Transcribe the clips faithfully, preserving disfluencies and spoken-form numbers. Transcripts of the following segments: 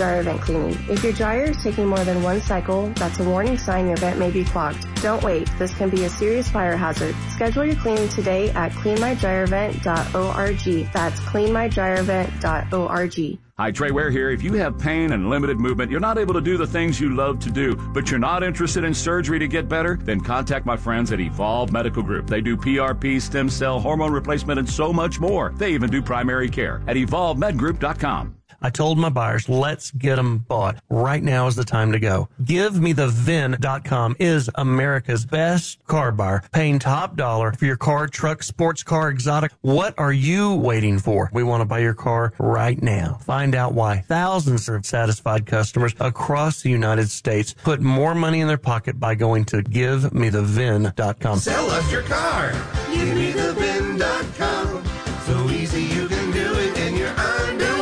dryer vent cleaning. If your dryer is taking more than one cycle, that's a warning sign your vent may be clogged. Don't wait. This can be a serious fire hazard. Schedule your cleaning today at clean my dryer vent dot org. That's clean my dryer vent dot org. Hi, Trey Ware here. If you have pain and limited movement, you're not able to do the things you love to do, but you're not interested in surgery to get better, then contact my friends at Evolve Medical Group. They do P R P, stem cell, hormone replacement, and so much more. They even do primary care at evolve med group dot com. I told my buyers, let's get them bought. Right now is the time to go. Give Me The V I N dot com is America's best car buyer, paying top dollar for your car, truck, sports car, exotic. What are you waiting for? We want to buy your car right now. Find out why thousands of satisfied customers across the United States put more money in their pocket by going to Give Me The V I N dot com. Sell us your car. Give Me The V I N dot com. So easy you can do it in your underwear.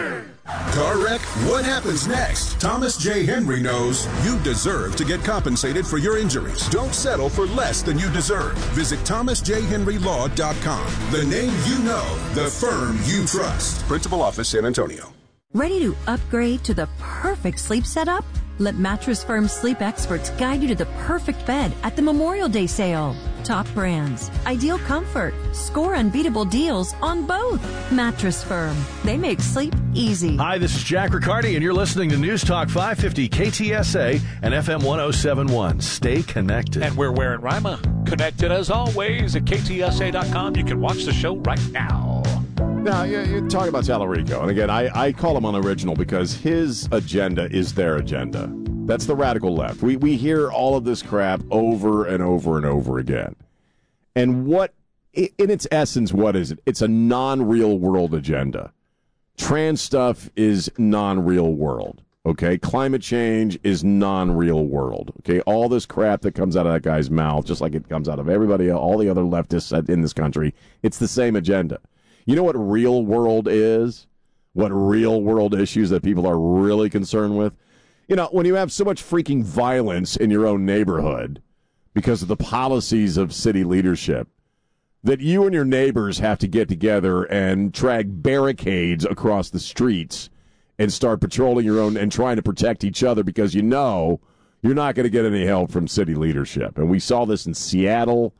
Car wreck? What happens next? Thomas J. Henry knows you deserve to get compensated for your injuries. Don't settle for less than you deserve. Visit thomas j henry law dot com. The name you know, the firm you trust. Principal office, San Antonio. Ready to upgrade to the perfect sleep setup? Let Mattress Firm sleep experts guide you to the perfect bed at the Memorial Day sale. Top brands, ideal comfort, score unbeatable deals on both. Mattress Firm, they make sleep easy. Hi, this is Jack Riccardi, and you're listening to News Talk five fifty K T S A and F M one oh seven point one. Stay connected. And we're wearing Rima. Connected as always at K T S A dot com. You can watch the show right now. Now, you're talking about Tallarico, and again, I, I call him unoriginal because his agenda is their agenda. That's the radical left. We we hear all of this crap over and over and over again. And what, in its essence, what is it? It's a non-real world agenda. Trans stuff is non-real world, okay? Climate change is non-real world, okay? All this crap that comes out of that guy's mouth, just like it comes out of everybody, all the other leftists in this country, it's the same agenda. You know what real world is? What real world issues that people are really concerned with? You know, when you have so much freaking violence in your own neighborhood because of the policies of city leadership, that you and your neighbors have to get together and drag barricades across the streets and start patrolling your own and trying to protect each other because you know you're not going to get any help from city leadership. And we saw this in Seattle.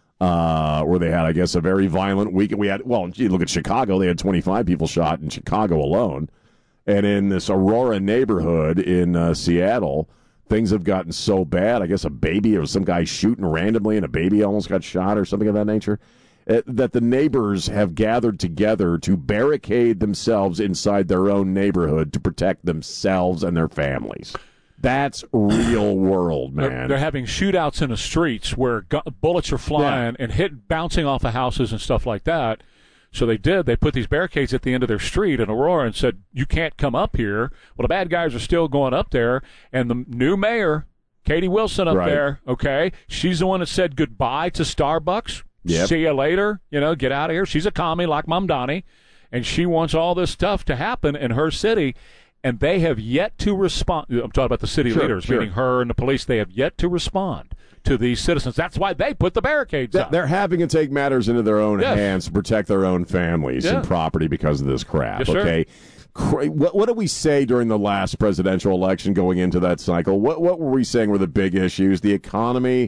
Uh, where they had, I guess, a very violent weekend. We had, well, gee, look at Chicago. They had twenty-five people shot in Chicago alone. And in this Aurora neighborhood in uh, Seattle, things have gotten so bad. I guess a baby, or some guy shooting randomly and a baby almost got shot or something of that nature, uh, that the neighbors have gathered together to barricade themselves inside their own neighborhood to protect themselves and their families. That's real world, man. They're, they're having shootouts in the streets where gu- bullets are flying yeah. and hit, bouncing off of houses and stuff like that. So they did. They put these barricades at the end of their street in Aurora and said, you can't come up here. Well, the bad guys are still going up there. And the new mayor, Katie Wilson up right. there, okay, she's the one that said goodbye to Starbucks. Yep. See you later. You know, get out of here. She's a commie like Mom Donnie. And she wants all this stuff to happen in her city. And they have yet to respond. I'm talking about the city sure, leaders, sure. meaning her and the police. They have yet to respond to these citizens. That's why they put the barricades Th- up. They're having to take matters into their own yes. hands to protect their own families yeah. and property because of this crap. Yes, okay. Cra- what, what did we say during the last presidential election going into that cycle? What, what were we saying were the big issues? The economy,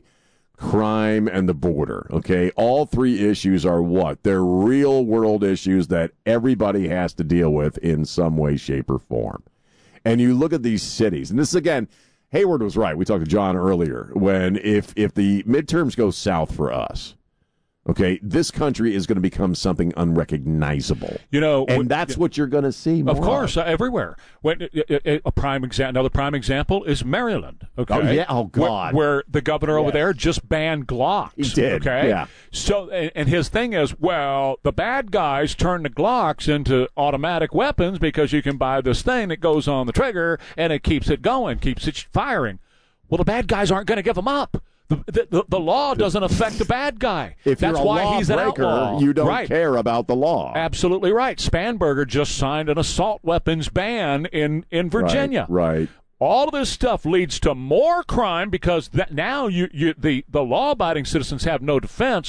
crime, and the border. Okay. All three issues are what? They're real world issues that everybody has to deal with in some way, shape, or form. And you look at these cities, and this, again, Hayward was right. We talked to John earlier, when if if the midterms go south for us, okay, this country is going to become something unrecognizable. You know, and when, that's what you're going to see more of course, of. Uh, everywhere. When, a, a prime exa- another prime example is Maryland. Okay, oh yeah, oh god, where, where the governor yes. over there just banned Glocks. He did. Okay, yeah. So, and, and his thing is, well, the bad guys turn the Glocks into automatic weapons because you can buy this thing that goes on the trigger and it keeps it going, keeps it firing. Well, the bad guys aren't going to give them up. The, the, the law doesn't affect the bad guy. If That's you're a why law he's an breaker, outlaw. you don't right. care about the law. Absolutely right. Spanberger just signed an assault weapons ban in, in Virginia. Right, right. All of this stuff leads to more crime because that now you, you the, the law-abiding citizens have no defense,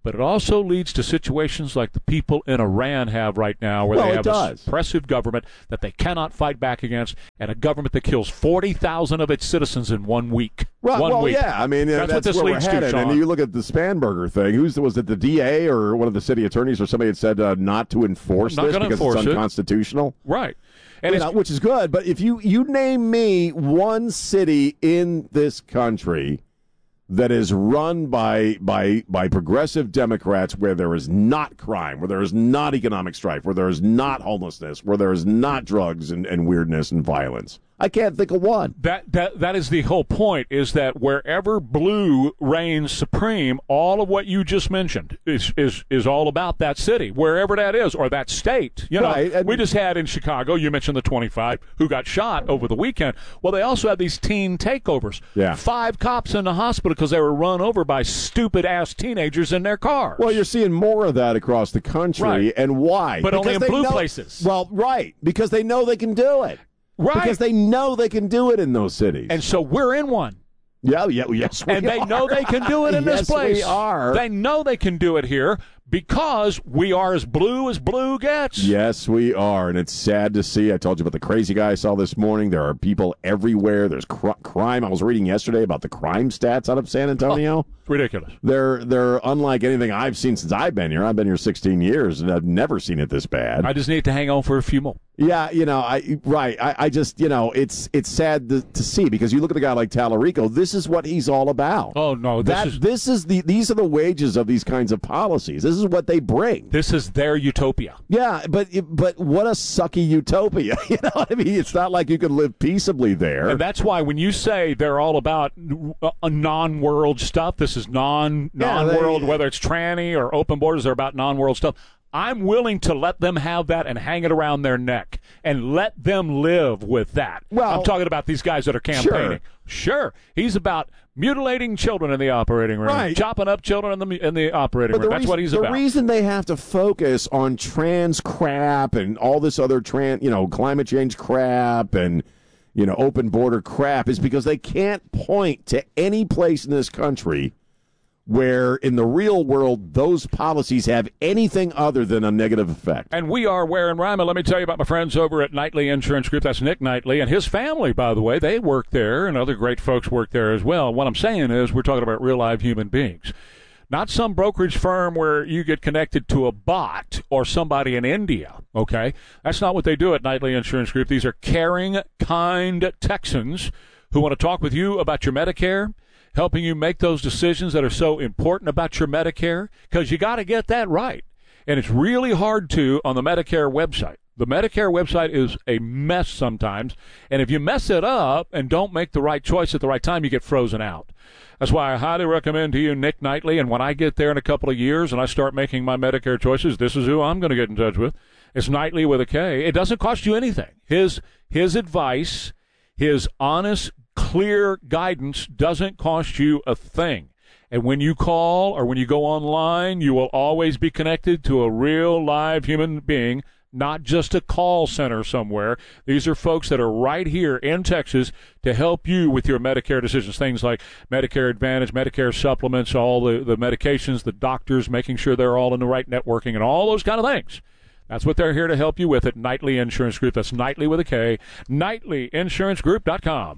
but it also leads to situations like the people in Iran have right now, where well, they have a suppressive government that they cannot fight back against, and a government that kills forty thousand of its citizens in one week. Right, one well, week. yeah, I mean, that's, that's what this where leads we're to, headed. Sean. And you look at the Spanberger thing. Who's was it? The D A or one of the city attorneys or somebody had said uh, not to enforce Not this gonna because enforce it's it. unconstitutional. Right. And You it's, know, which is good, but if you, you name me one city in this country that is run by by by progressive Democrats where there is not crime, where there is not economic strife, where there is not homelessness, where there is not drugs and, and weirdness and violence. I can't think of one. That that that is the whole point, is that wherever blue reigns supreme, all of what you just mentioned is is, is all about that city, wherever that is, or that state. You know, Right, and- we just had in Chicago, you mentioned the twenty-five who got shot over the weekend. Well, they also had these teen takeovers. Yeah. Five cops in the hospital because they were run over by stupid-ass teenagers in their cars. Well, you're seeing more of that across the country, Right. and why? But only in they blue know- places. Well, right, because they know they can do it. Right. Because they know they can do it in those cities. And so we're in one. yeah, yeah, yes, we And they are. know they can do it in yes, this place. we are. They know they can do it here because we are as blue as blue gets. Yes, we are, and it's sad to see. I told you about the crazy guy I saw this morning. There are people everywhere. There's cr- crime. I was reading yesterday about the crime stats out of San Antonio. It's ridiculous. They're they're unlike anything I've seen since I've been here. I've been here sixteen years, and I've never seen it this bad. I just need to hang on for a few more. Yeah, you know, I right. I, I just, you know, it's it's sad to, to see because you look at a guy like Tallarico. This is what he's all about. Oh no, this that is this is the these are the wages of these kinds of policies. This is what they bring. this is their utopia. Yeah, but but what a sucky utopia. You know what I mean? It's not like you can live peaceably there. And that's why when you say they're all about a non-world stuff, this is non Yeah, they- non-world, whether it's tranny or open borders, they're about non-world stuff. I'm willing to let them have that and hang it around their neck and let them live with that. Well, I'm talking about these guys that are campaigning. Sure, sure. He's about mutilating children in the operating room, Right. chopping up children in the in the operating But room. the That's reason, what he's the about. reason they have to focus on trans crap and all this other trans, you know, climate change crap and, you know, open border crap is because they can't point to any place in this country where in the real world those policies have anything other than a negative effect. And we are where in Ryman. Let me tell you about my friends over at Knightley Insurance Group. That's Nick Knightley and his family, by the way. They work there, and other great folks work there as well. What I'm saying is we're talking about real live human beings. Not some brokerage firm where you get connected to a bot or somebody in India, okay? That's not what they do at Knightley Insurance Group. These are caring, kind Texans who want to talk with you about your Medicare, helping you make those decisions that are so important about your Medicare, because you got to get that right. And it's really hard to on the Medicare website. The Medicare website is a mess sometimes, and if you mess it up and don't make the right choice at the right time, you get frozen out. That's why I highly recommend to you Nick Knightley, and when I get there in a couple of years and I start making my Medicare choices, this is who I'm going to get in touch with. It's Knightley with a K. It doesn't cost you anything. His his advice, his honest, clear guidance doesn't cost you a thing. And when you call or when you go online, you will always be connected to a real live human being, not just a call center somewhere. These are folks that are right here in Texas to help you with your Medicare decisions, things like Medicare Advantage, Medicare supplements, all the, the medications, the doctors, making sure they're all in the right networking and all those kind of things. That's what they're here to help you with at Knightley Insurance Group. That's Knightley with a K, Knightley Insurance Group dot com.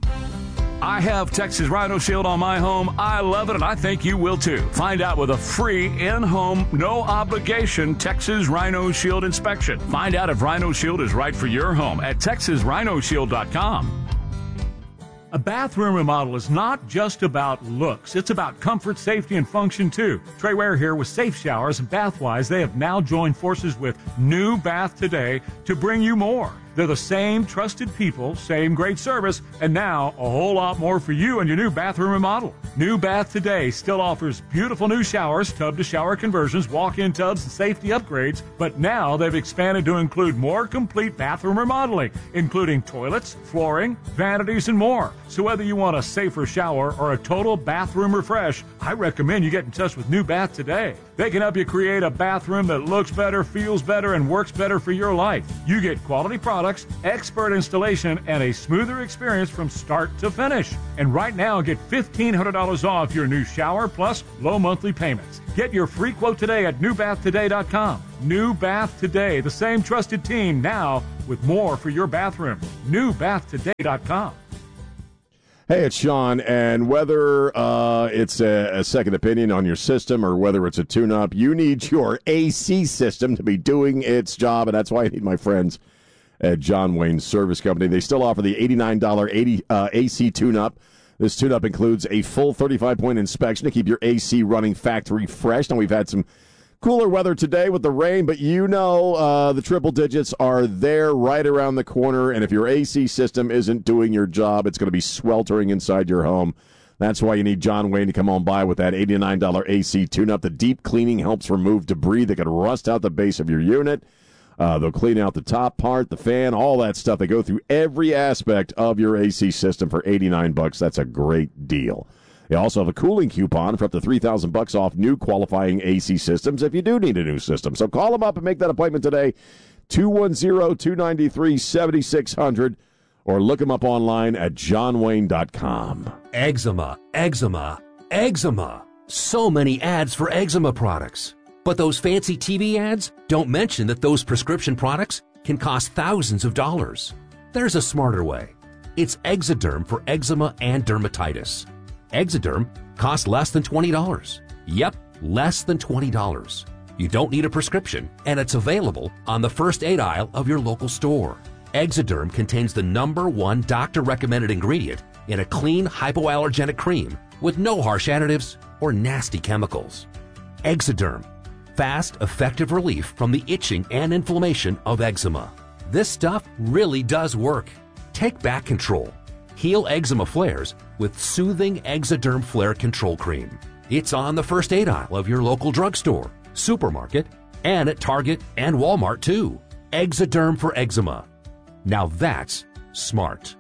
I have Texas Rhino Shield on my home. I love it, and I think you will too. Find out with a free in-home, no-obligation Texas Rhino Shield inspection. Find out if Rhino Shield is right for your home at Texas Rhino Shield dot com. A bathroom remodel is not just about looks. It's about comfort, safety, and function, too. Trey Ware here with Safe Showers and Bathwise. They have now joined forces with New Bath Today to bring you more. They're the same trusted people, same great service, and now a whole lot more for you and your new bathroom remodel. New Bath Today still offers beautiful new showers, tub-to-shower conversions, walk-in tubs, and safety upgrades, but now they've expanded to include more complete bathroom remodeling, including toilets, flooring, vanities, and more. So whether you want a safer shower or a total bathroom refresh, I recommend you get in touch with New Bath Today. They can help you create a bathroom that looks better, feels better, and works better for your life. You get quality products, expert installation, and a smoother experience from start to finish. And right now, get fifteen hundred dollars off your new shower plus low monthly payments. Get your free quote today at new bath today dot com. New Bath Today, the same trusted team now with more for your bathroom. new bath today dot com. Hey, it's Sean, and whether uh, it's a, a second opinion on your system or whether it's a tune-up, you need your A C system to be doing its job, and that's why I need my friends at John Wayne Service Company. They still offer the eighty-nine dollars eighty, uh, A C tune-up. This tune-up includes a full thirty-five point inspection to keep your A C running factory fresh. Now, we've had some cooler weather today with the rain, but you know uh, the triple digits are there right around the corner, and if your A C system isn't doing your job, it's going to be sweltering inside your home. That's why you need John Wayne to come on by with that eighty-nine dollars A C tune-up. The deep cleaning helps remove debris that could rust out the base of your unit. Uh, they'll clean out the top part, the fan, all that stuff. They go through every aspect of your A C system for eighty-nine bucks. That's a great deal. They also have a cooling coupon for up to three thousand bucks off new qualifying A C systems if you do need a new system. So call them up and make that appointment today, two one zero, two nine three, seven six zero zero, or look them up online at john wayne dot com. Eczema, eczema, eczema. So many ads for eczema products. But those fancy T V ads don't mention that those prescription products can cost thousands of dollars. There's a smarter way. It's Exoderm for eczema and dermatitis. Exoderm costs less than twenty dollars. Yep, less than twenty dollars. You don't need a prescription, and it's available on the first aid aisle of your local store. Exoderm contains the number one doctor-recommended ingredient in a clean, hypoallergenic cream with no harsh additives or nasty chemicals. Exoderm, fast, effective relief from the itching and inflammation of eczema. This stuff really does work. Take back control. Heal eczema flares with soothing Exoderm Flare Control Cream. It's on the first aid aisle of your local drugstore, supermarket, and at Target and Walmart too. Exoderm for eczema. Now that's smart.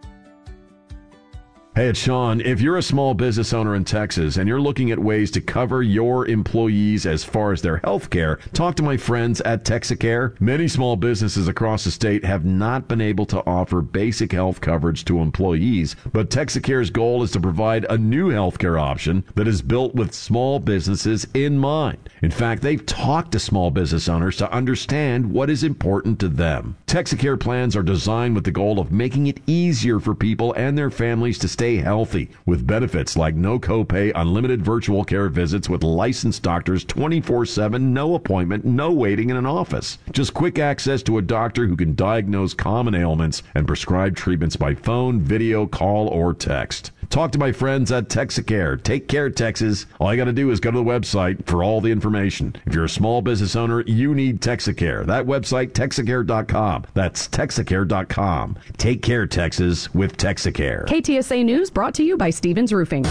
Hey, it's Sean. If you're a small business owner in Texas and you're looking at ways to cover your employees as far as their health care, talk to my friends at Texacare. Many small businesses across the state have not been able to offer basic health coverage to employees, but Texacare's goal is to provide a new health care option that is built with small businesses in mind. In fact, they've talked to small business owners to understand what is important to them. Texacare plans are designed with the goal of making it easier for people and their families to stay healthy, with benefits like no copay, unlimited virtual care visits with licensed doctors twenty-four seven, no appointment, no waiting in an office. Just quick access to a doctor who can diagnose common ailments and prescribe treatments by phone, video, call, or text. Talk to my friends at Texacare. Take care, Texas. All you got to do is go to the website for all the information. If you're a small business owner, you need Texacare. That website, Texacare dot com. That's Texacare dot com. Take care, Texas, with Texacare. K T S A News brought to you by Stevens Roofing.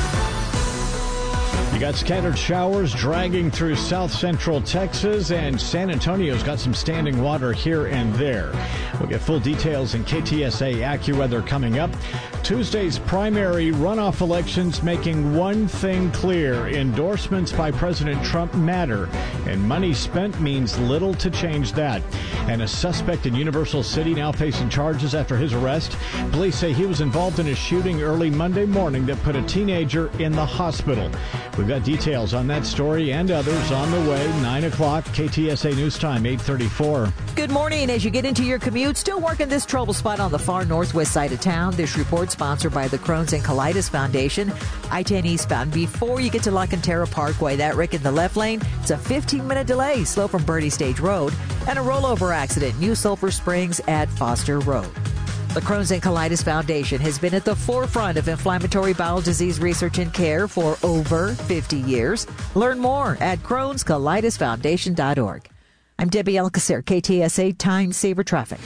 You got scattered showers dragging through south central Texas, and San Antonio's got some standing water here and there. We'll get full details in K T S A AccuWeather coming up. Tuesday's primary runoff elections making one thing clear: endorsements by President Trump matter, and money spent means little to change that. And a suspect in Universal City now facing charges after his arrest. Police say he was involved in a shooting early Monday morning that put a teenager in the hospital. We've got details on that story and others on the way. nine o'clock, K T S A News Time, eight thirty-four. Good morning. As you get into your commute, still working this trouble spot on the far northwest side of town. This report sponsored by the Crohn's and Colitis Foundation. I ten eastbound before you get to La Cantera Parkway. That wreck in the left lane, it's a fifteen-minute delay, slow from Birdie Stage Road. And a rollover accident, New Sulphur Springs at Foster Road. The Crohn's and Colitis Foundation has been at the forefront of inflammatory bowel disease research and care for over fifty years. Learn more at crohns colitis foundation dot org. I'm Debbie Alcacer, K T S A Time Saver Traffic.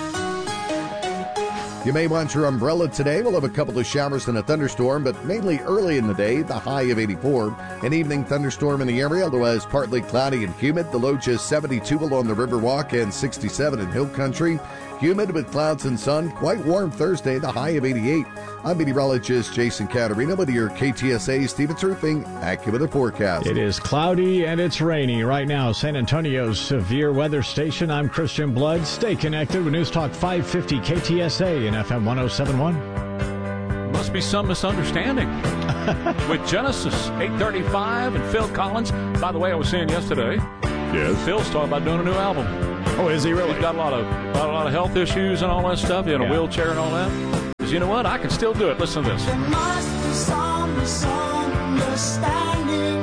You may want your umbrella today. We'll have a couple of showers and a thunderstorm, but mainly early in the day, the high of eighty-four. An evening thunderstorm in the area, otherwise partly cloudy and humid. The low just seventy-two along the Riverwalk and sixty-seven in Hill Country. Humid with clouds and sun. Quite warm Thursday, the high of eighty-eight. I'm meteorologist Jason Caterina with your K T S A Stevens Roofing AccuWeather forecast. It is cloudy and it's rainy right now. San Antonio's severe weather station. I'm Christian Blood. Stay connected with News Talk five fifty K T S A and F M one oh seven point one. Must be some misunderstanding with Genesis eight thirty-five and Phil Collins. By the way, I was saying yesterday, yes, Phil's talking about doing a new album. Oh, is he really? He's got a lot of got a lot of health issues and all that stuff. He in a Yeah. wheelchair and all that. Because you know what? I can still do it. Listen to this. There must be some misunderstanding.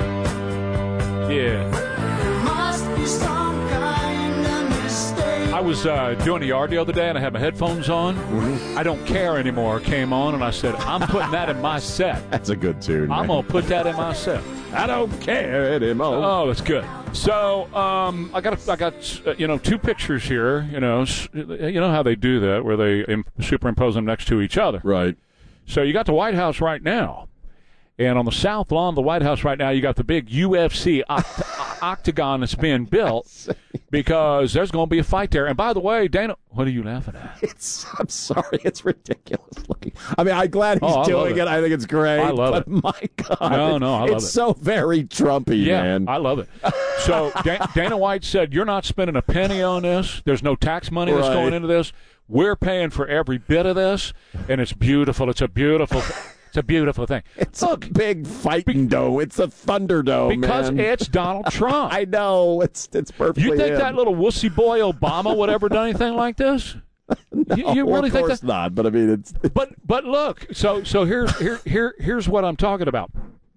Yeah. There must be some kind of mistake. I was uh, doing the yard the other day, and I had my headphones on. Mm-hmm. I Don't Care Anymore came on, and I said, I'm putting that in my set. That's a good tune. I'm going to put that in my set. I don't care anymore. Oh, that's good. So um, I got I got uh, you know two pictures here. You know s- you know how they do that, where they im- superimpose them next to each other. Right. So you got the White House right now, and on the south lawn of the White House right now, you got the big U F C oct- octagon that's being built because there's going to be a fight there. And by the way, Dana, what are you laughing at? It's. I'm sorry. It's ridiculous looking. I mean, I'm glad he's Oh, I doing love it. it. I think it's great. I love but it. My God. No, no, I love it's it. so very Trumpy, Yeah, man. I love it. So Da- Dana White said, you're not spending a penny on this. There's no tax money that's Right. going into this. We're paying for every bit of this, and it's beautiful. It's a beautiful It's a beautiful thing. It's Look, a big fighting dome. It's a Thunderdome, because man. it's Donald Trump. I know. It's it's perfectly You think him. that little wussy boy Obama would ever done anything like this? No, you, you really of think course that? not. But I mean, it's But but look, so so here's here here here's what I'm talking about.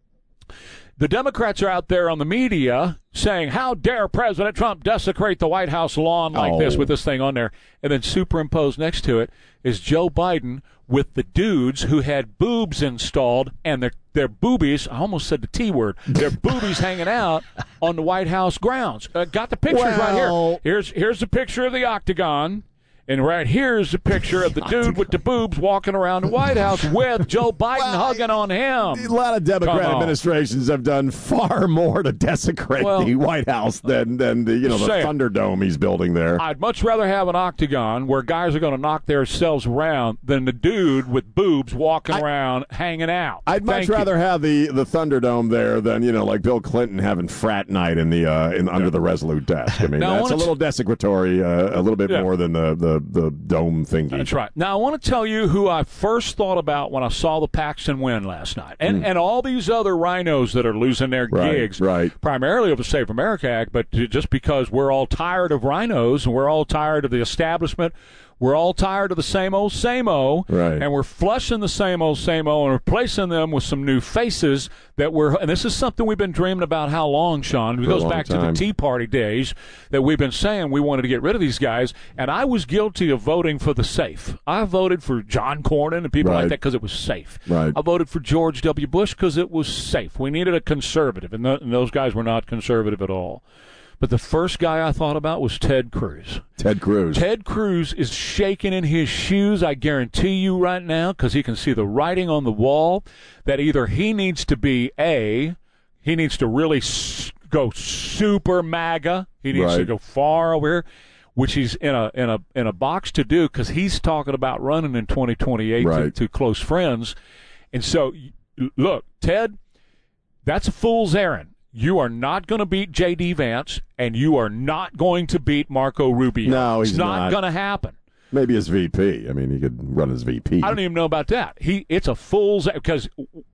The Democrats are out there on the media saying, how dare President Trump desecrate the White House lawn like Oh. this with this thing on there? And then superimposed next to it is Joe Biden with the dudes who had boobs installed and their, their boobies, I almost said the T word, their boobies hanging out on the White House grounds. Uh, got the pictures right Well- here. Here's, here's the picture of the octagon. And right here's a picture of the dude with the boobs walking around the White House with Joe Biden Well, hugging on him. a lot of Democrat Come on. administrations have done far more to desecrate Well, the White House than than the you know the say it. Thunderdome he's building there. I'd much rather have an octagon where guys are going to knock themselves around than the dude with boobs walking I- around hanging out. I'd much Thank you. rather have the, the Thunderdome there than you know like Bill Clinton having frat night in the uh, in under the Resolute desk. I mean Now, I that's a wanna little desecratory, uh, a little bit Yeah. more than the, the, the dome thingy. That's right. Now, I want to tell you who I first thought about when I saw the Paxton win last night. And and all these other rhinos that are losing their Right, gigs, right. primarily of the Save America Act, but just because we're all tired of rhinos and we're all tired of the establishment. We're all tired of the same old, same old, Right. and we're flushing the same old, same old, and replacing them with some new faces that we're. And this is something we've been dreaming about how long, Sean? It For a goes long back to the time. Tea Party days that we've been saying we wanted to get rid of these guys, and I was guilty of voting for the safe. I voted for John Cornyn and people Right. like that because it was safe. Right. I voted for George W. Bush because it was safe. We needed a conservative, and, th- and those guys were not conservative at all. But the first guy I thought about was Ted Cruz. Ted Cruz. Ted Cruz is shaking in his shoes, I guarantee you right now, because he can see the writing on the wall that either he needs to be A, he needs to really s- go super MAGA, he needs to Right. go far over here, which he's in a in a in a box to do because he's talking about running in twenty twenty-eight to, Right. to close friends. And so, y- look, Ted, that's a fool's errand. You are not going to beat J D. Vance, and you are not going to beat Marco Rubio. No, he's it's not, not. going to happen. Maybe as V P. I mean, he could run as V P. I don't even know about that. He, it's a fool's because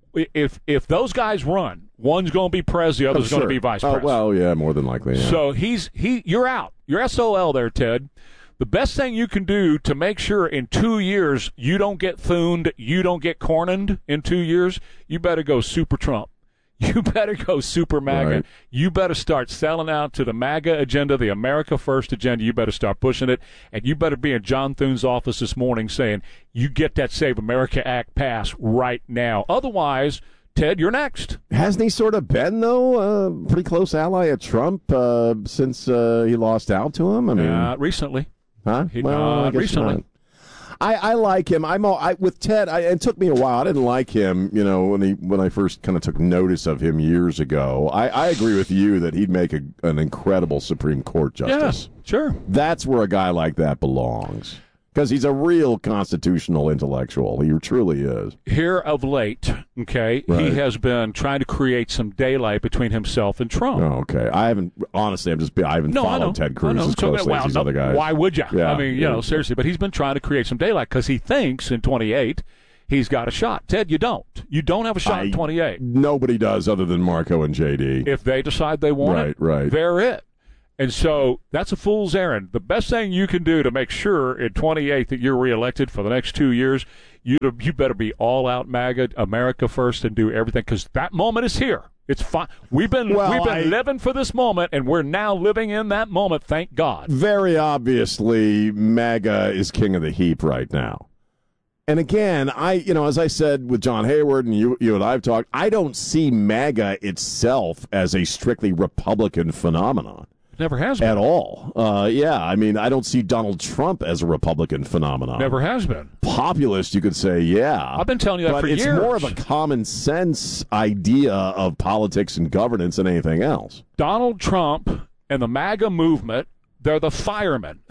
if if those guys run, one's going to be pres, the other's Oh, going sure. to be vice Oh, pres. well, yeah, more than likely. Yeah. So he's he. You're out. You're S O L there, Ted. The best thing you can do to make sure in two years you don't get thuned, you don't get cornered in two years, you better go super Trump. You better go super MAGA. Right. You better start selling out to the MAGA agenda, the America First agenda. You better start pushing it. And you better be in John Thune's office this morning saying, you get that Save America Act passed right now. Otherwise, Ted, you're next. Hasn't he sort of been, though, a pretty close ally of Trump uh, since uh, he lost out to him? I mean, Uh, recently. huh? he- Well, uh, I guess recently. not. I, I like him. I'm all, I, with Ted. I, it took me a while. I didn't like him, you know, when he when I first kind of took notice of him years ago. I, I agree with you that he'd make a, an incredible Supreme Court justice. Yeah, sure. That's where a guy like that belongs. because he's a real constitutional intellectual. He truly is. Here of late, okay, Right. he has been trying to create some daylight between himself and Trump. Oh, okay. I haven't, honestly, I'm just, I haven't No, I know. followed Ted I Cruz know. as So, closely well, as these no, other guys. Why would you? Yeah. I mean, you Yeah. know, seriously. But he's been trying to create some daylight because he thinks in twenty-eight he's got a shot. Ted, you don't. You don't have a shot I- in twenty-eight. Nobody does other than Marco and J D. If they decide they want Right, it, right. they're it. And so that's a fool's errand. The best thing you can do to make sure in twenty-eight that you're reelected for the next two years, you you better be all out MAGA, America first, and do everything, because that moment is here. It's fine. We've been Well, we've been I- living for this moment, and we're now living in that moment. Thank God. Very obviously, MAGA is king of the heap right now. And again, I, you know, as I said with John Hayward and you, you and I've talked, I don't see MAGA itself as a strictly Republican phenomenon. Never has been. At all. Uh, yeah, I mean, I don't see Donald Trump as a Republican phenomenon. Never has been. Populist, you could say, yeah. I've been telling you that but for it's years. more of a common sense idea of politics and governance than anything else. Donald Trump and the MAGA movement, they're the firemen.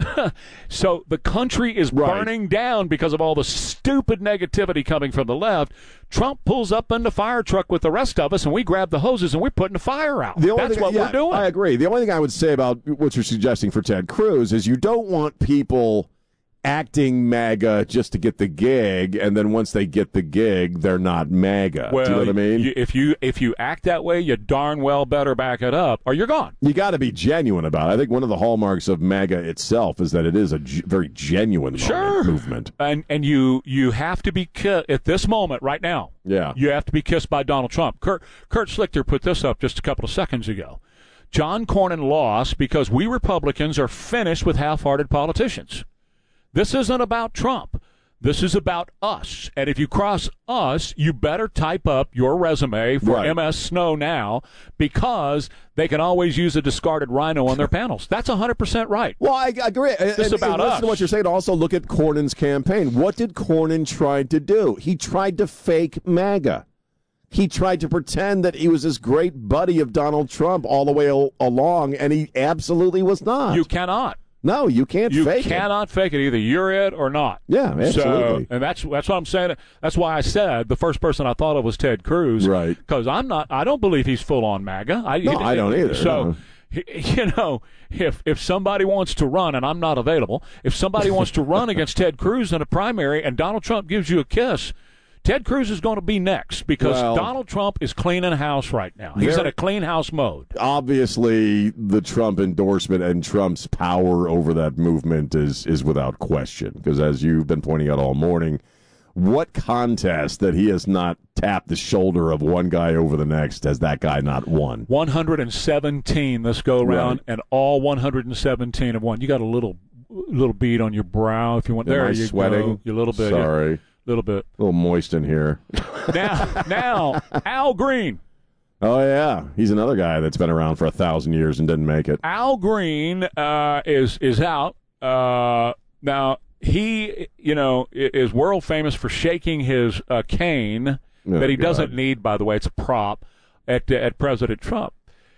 So the country is Right. burning down because of all the stupid negativity coming from the left. Trump pulls up in the fire truck with the rest of us, and we grab the hoses and we're putting the fire out. The only That's thing, what yeah, we're doing. I agree. The only thing I would say about what you're suggesting for Ted Cruz is you don't want people acting MAGA just to get the gig, and then once they get the gig, they're not MAGA. Well, Do you know what I mean? you- if you if you act that way, you darn well better back it up, or you're gone. You got to be genuine about it. I think one of the hallmarks of MAGA itself is that it is a g- very genuine Sure. movement. And and you you have to be ki- at this moment right now. Yeah. You have to be kissed by Donald Trump. Kurt Kurt Schlichter put this up just a couple of seconds ago. John Cornyn lost because we Republicans are finished with half-hearted politicians. This isn't about Trump. This is about us. And if you cross us, you better type up your resume for Right. M S Snow now, because they can always use a discarded rhino on their panels. That's one hundred percent right. Well, I I agree. This and, is about and listen us. to what you're saying. Also, look at Cornyn's campaign. What did Cornyn try to do? He tried to fake MAGA. He tried to pretend that he was this great buddy of Donald Trump all the way al- along, and he absolutely was not. You cannot. No, you can't You fake it. cannot fake it. Either you're it or not. Yeah, absolutely. So, and that's that's what I'm saying. That's why I said the first person I thought of was Ted Cruz. Right. Because I'm not. I don't believe he's full on MAGA. I, No, I don't either, So. no. You know, if if somebody wants to run and I'm not available, if somebody wants to run against Ted Cruz in a primary and Donald Trump gives you a kiss, Ted Cruz is going to be next, because Well, Donald Trump is cleaning house right now. He's Very- in a clean house mode. Obviously, the Trump endorsement and Trump's power over that movement is is without question. Because as you've been pointing out all morning, what contest that he has not tapped the shoulder of one guy over the next has that guy not won? one hundred seventeen this go round, Right. and all one hundred seventeen have won. You got a little little bead on your brow if you want. Am There I you sweating? go. You little bit. Sorry. A little bit. A little moist in here. Now, now, Al Green. Oh, yeah. He's another guy that's been around for a thousand years and didn't make it. Al Green uh, is is out. Uh, now, he, you know, i- is world famous for shaking his uh, cane Oh, that he God. doesn't need, by the way. It's a prop at, at President Trump.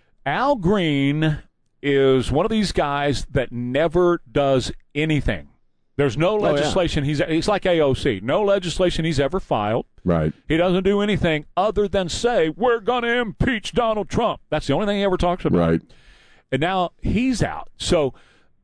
Al Green is one of these guys that never does anything. There's no yeah. legislation. He's he's like A O C. No legislation he's ever filed. Right. He doesn't do anything other than say, we're going to impeach Donald Trump. That's the only thing he ever talks about. Right. And now he's out. So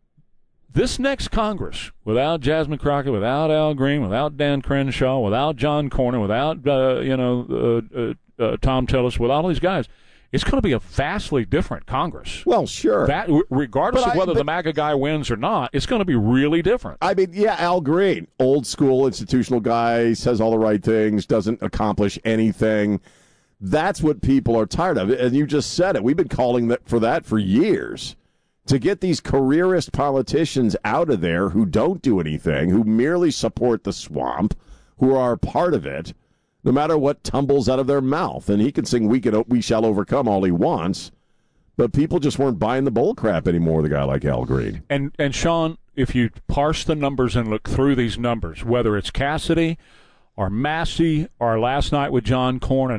this next Congress, without Jasmine Crockett, without Al Green, without Dan Crenshaw, without John Cornyn, without, uh, you know, uh, uh, uh, Tom Tillis, without all these guys, it's going to be a vastly different Congress. Well, sure. That, regardless But of I- whether but- the MAGA guy wins or not, it's going to be really different. I mean, yeah, Al Green, old school institutional guy, says all the right things, doesn't accomplish anything. That's what people are tired of. And you just said it. We've been calling that for that for years. To get these careerist politicians out of there who don't do anything, who merely support the swamp, who are part of it, no matter what tumbles out of their mouth. And he can sing "We Can, We Shall Overcome" all he wants, but people just weren't buying the bull crap anymore with a guy like Al Green. And and Sean, if you parse the numbers and look through these numbers, whether it's Cassidy or Massey or last night with John Cornyn,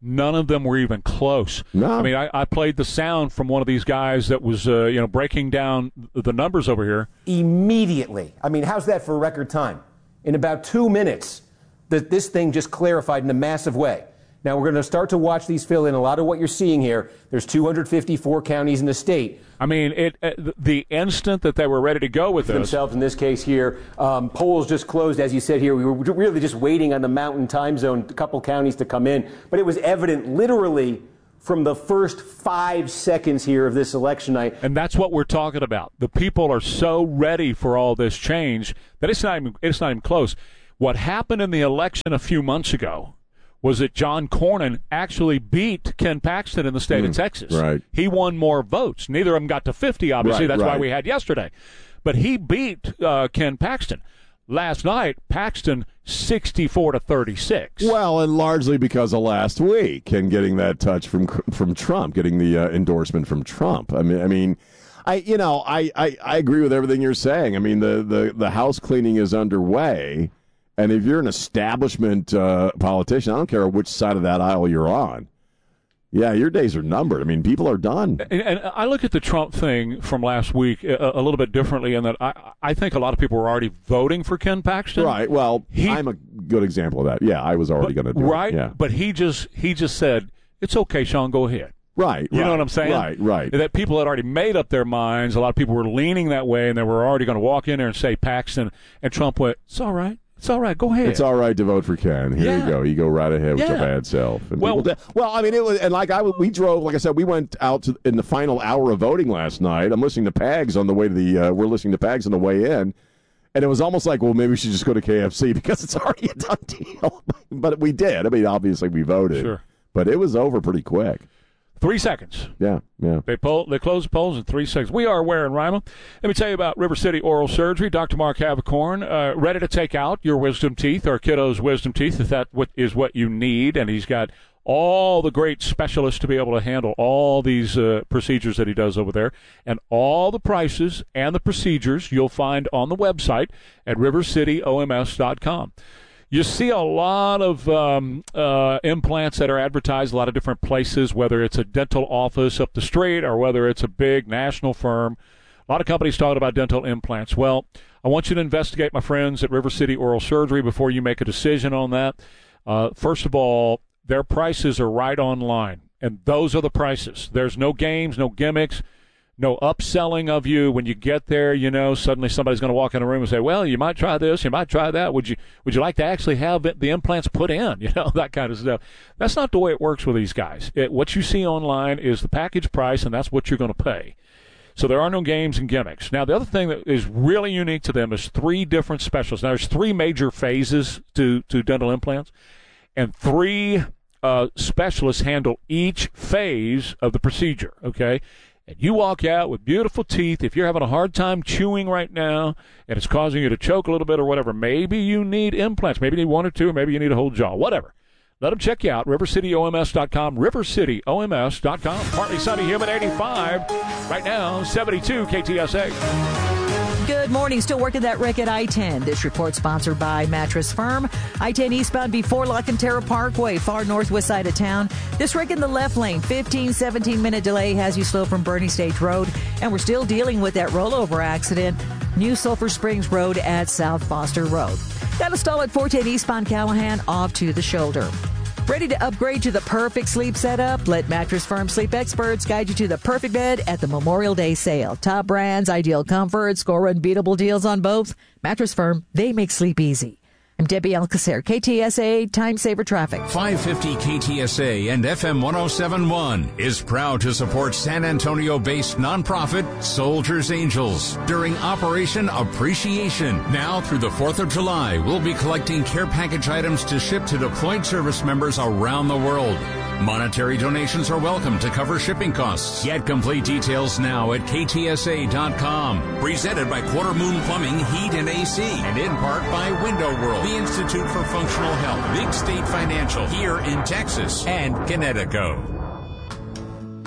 None of them were even close. No. I mean, I, I played the sound from one of these guys that was, uh, you know, breaking down the numbers over here. Immediately. I mean, how's that for record time? In about two minutes, that this thing just clarified in a massive way. Now, we're going to start to watch these fill in. A lot of what you're seeing here, there's two hundred fifty-four counties in the state. I mean, it, uh, the instant that they were ready to go with this. Themselves in this case here, um, polls just closed, as you said here. We were really just waiting on the mountain time zone, a couple counties to come in. But it was evident literally from the first five seconds here of this election night. And that's what we're talking about. The people are so ready for all this change that it's not even, it's not even close. What happened in the election a few months ago was that John Cornyn actually beat Ken Paxton in the state mm, of Texas. Right. He won more votes. Neither of them got to fifty, obviously. Right, That's right. why we had yesterday. But he beat uh, Ken Paxton. Last night, Paxton sixty-four to thirty-six. Well, and largely because of last week and getting that touch from from Trump, getting the uh, endorsement from Trump. I mean, I mean, I you know, I, I, I agree with everything you're saying. I mean, the, the, the house cleaning is underway. And if you're an establishment uh, politician, I don't care which side of that aisle you're on. Yeah, your days are numbered. I mean, people are done. And, and I look at the Trump thing from last week a, a little bit differently in that I, I think a lot of people were already voting for Ken Paxton. Right. Well, he, I'm a good example of that. Yeah, I was already going to do right, it. Right. Yeah. But he just he just said, it's okay, Sean, go ahead. Right. You right, know what I'm saying? Right, right. That people had already made up their minds. A lot of people were leaning that way, and they were already going to walk in there and say Paxton. And Trump went, it's all right. It's all right. Go ahead. It's all right to vote for Ken. Here yeah. you go. You go right ahead with yeah. your bad self. And well, did, well, I mean, it was, and like I, we drove. Like I said, we went out to, in the final hour of voting last night. I'm listening to Pags on the way to the. Uh, we're listening to Pags on the way in, and it was almost like, well, maybe we should just go to K F C because it's already a done deal. But we did. I mean, obviously we voted. Sure. But it was over pretty quick. Three seconds. Yeah, yeah. They poll, they close the polls in three seconds. We are Ware and Rima. Let me tell you about River City Oral Surgery. Doctor Mark Havicorn, uh, ready to take out your wisdom teeth or kiddos' wisdom teeth if that what is what you need. And he's got all the great specialists to be able to handle all these uh, procedures that he does over there. And all the prices and the procedures you'll find on the website at river city o m s dot com. You see a lot of um, uh, implants that are advertised a lot of different places, whether it's a dental office up the street or whether it's a big national firm. A lot of companies talking about dental implants. Well, I want you to investigate, my friends, at River City Oral Surgery before you make a decision on that. Uh, first of all, their prices are right online, and those are the prices. There's no games, no gimmicks. No upselling of you when you get there. You know, suddenly somebody's going to walk in the room and say, well, you might try this, you might try that. Would you would you like to actually have the implants put in? You know, that kind of stuff. That's not the way it works with these guys. It, what you see online is the package price, and that's what you're going to pay. So there are no games and gimmicks. Now, the other thing that is really unique to them is three different specialists. Now, there's three major phases to, to dental implants, and three uh, specialists handle each phase of the procedure, okay? And you walk out with beautiful teeth. If you're having a hard time chewing right now and it's causing you to choke a little bit or whatever, maybe you need implants. Maybe you need one or two, or maybe you need a whole jaw, whatever. Let them check you out, river city o m s dot com, river city o m s dot com. Partly sunny, humid, eighty-five. Right now, seventy-two K T S A. Good morning. Still working that wreck at I ten. This report sponsored by Mattress Firm. I ten eastbound before La Cantera Parkway, far northwest side of town. This wreck in the left lane, fifteen, seventeen minute delay has you slow from Bernie Stage Road. And we're still dealing with that rollover accident, New Sulphur Springs Road at South Foster Road. Got a stall at four ten eastbound Callahan off to the shoulder. Ready to upgrade to the perfect sleep setup? Let Mattress Firm sleep experts guide you to the perfect bed at the Memorial Day sale. Top brands, ideal comfort, score unbeatable deals on both. Mattress Firm, they make sleep easy. I'm Debbie Alcacer, K T S A Time Saver Traffic. five fifty K T S A and F M one oh seven point one is proud to support San Antonio-based nonprofit Soldiers Angels during Operation Appreciation. Now through the fourth of July, we'll be collecting care package items to ship to deployed service members around the world. Monetary donations are welcome to cover shipping costs. Get complete details now at K T S A dot com. Presented by Quarter Moon Plumbing, Heat and A C. And in part by Window World, the Institute for Functional Health, Big State Financial, here in Texas and Connecticut.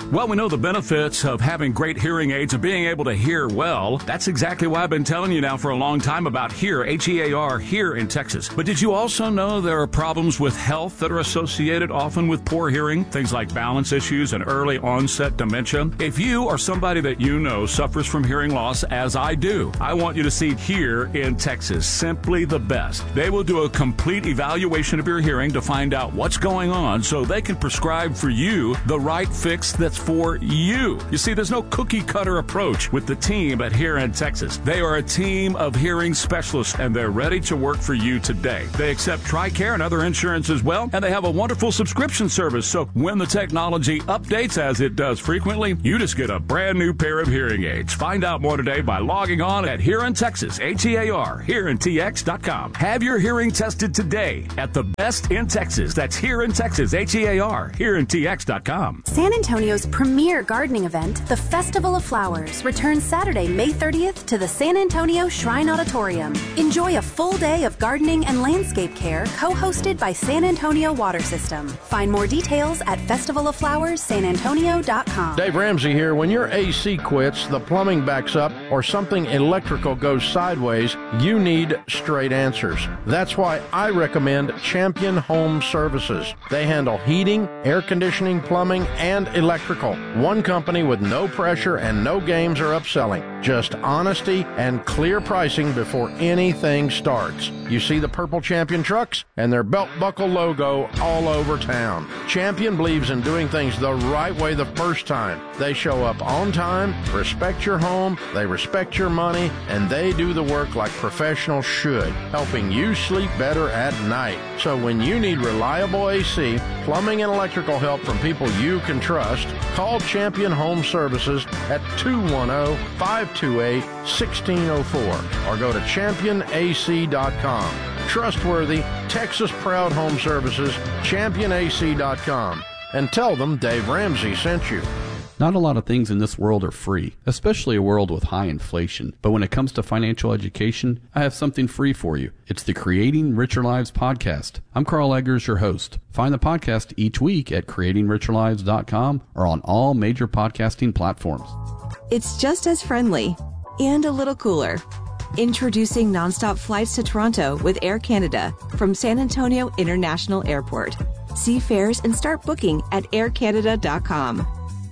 Well, we know the benefits of having great hearing aids and being able to hear well. That's exactly why I've been telling you now for a long time about Hear, H E A R, here in Texas. But did you also know there are problems with health that are associated often with poor hearing? Things like balance issues and early onset dementia. If you or somebody that you know suffers from hearing loss, as I do, I want you to see Hear in Texas. Simply the best. They will do a complete evaluation of your hearing to find out what's going on so they can prescribe for you the right fix that's for you. You see, there's no cookie cutter approach with the team at Hear in Texas. They are a team of hearing specialists and they're ready to work for you today. They accept TRICARE and other insurance as well, and they have a wonderful subscription service. So when the technology updates, as it does frequently, you just get a brand new pair of hearing aids. Find out more today by logging on at Hear in Texas, H E A R, here in T X dot com. Have your hearing tested today at the best in Texas. That's Hear in Texas, H E A R, here in T X dot com. San Antonio's premier gardening event, the Festival of Flowers, returns Saturday, May thirtieth to the San Antonio Shrine Auditorium. Enjoy a full day of gardening and landscape care co-hosted by San Antonio Water System. Find more details at festival of flowers san antonio dot com. Dave Ramsey here. When your A C quits, the plumbing backs up, or something electrical goes sideways, you need straight answers. That's why I recommend Champion Home Services. They handle heating, air conditioning, plumbing, and electrical. One company with no pressure and no games or upselling. Just honesty and clear pricing before anything starts. You see the purple Champion trucks and their belt buckle logo all over town. Champion believes in doing things the right way the first time. They show up on time, respect your home, they respect your money, and they do the work like professionals should, helping you sleep better at night. So when you need reliable A C, plumbing, and electrical help from people you can trust, call Champion Home Services at two one zero, five two eight, one six zero four or go to champion a c dot com. Trustworthy, Texas-proud home services, champion a c dot com. And tell them Dave Ramsey sent you. Not a lot of things in this world are free, especially a world with high inflation. But when it comes to financial education, I have something free for you. It's the Creating Richer Lives podcast. I'm Carl Eggers, your host. Find the podcast each week at creating richer lives dot com or on all major podcasting platforms. It's just as friendly and a little cooler. Introducing nonstop flights to Toronto with Air Canada from San Antonio International Airport. See fares and start booking at air canada dot com.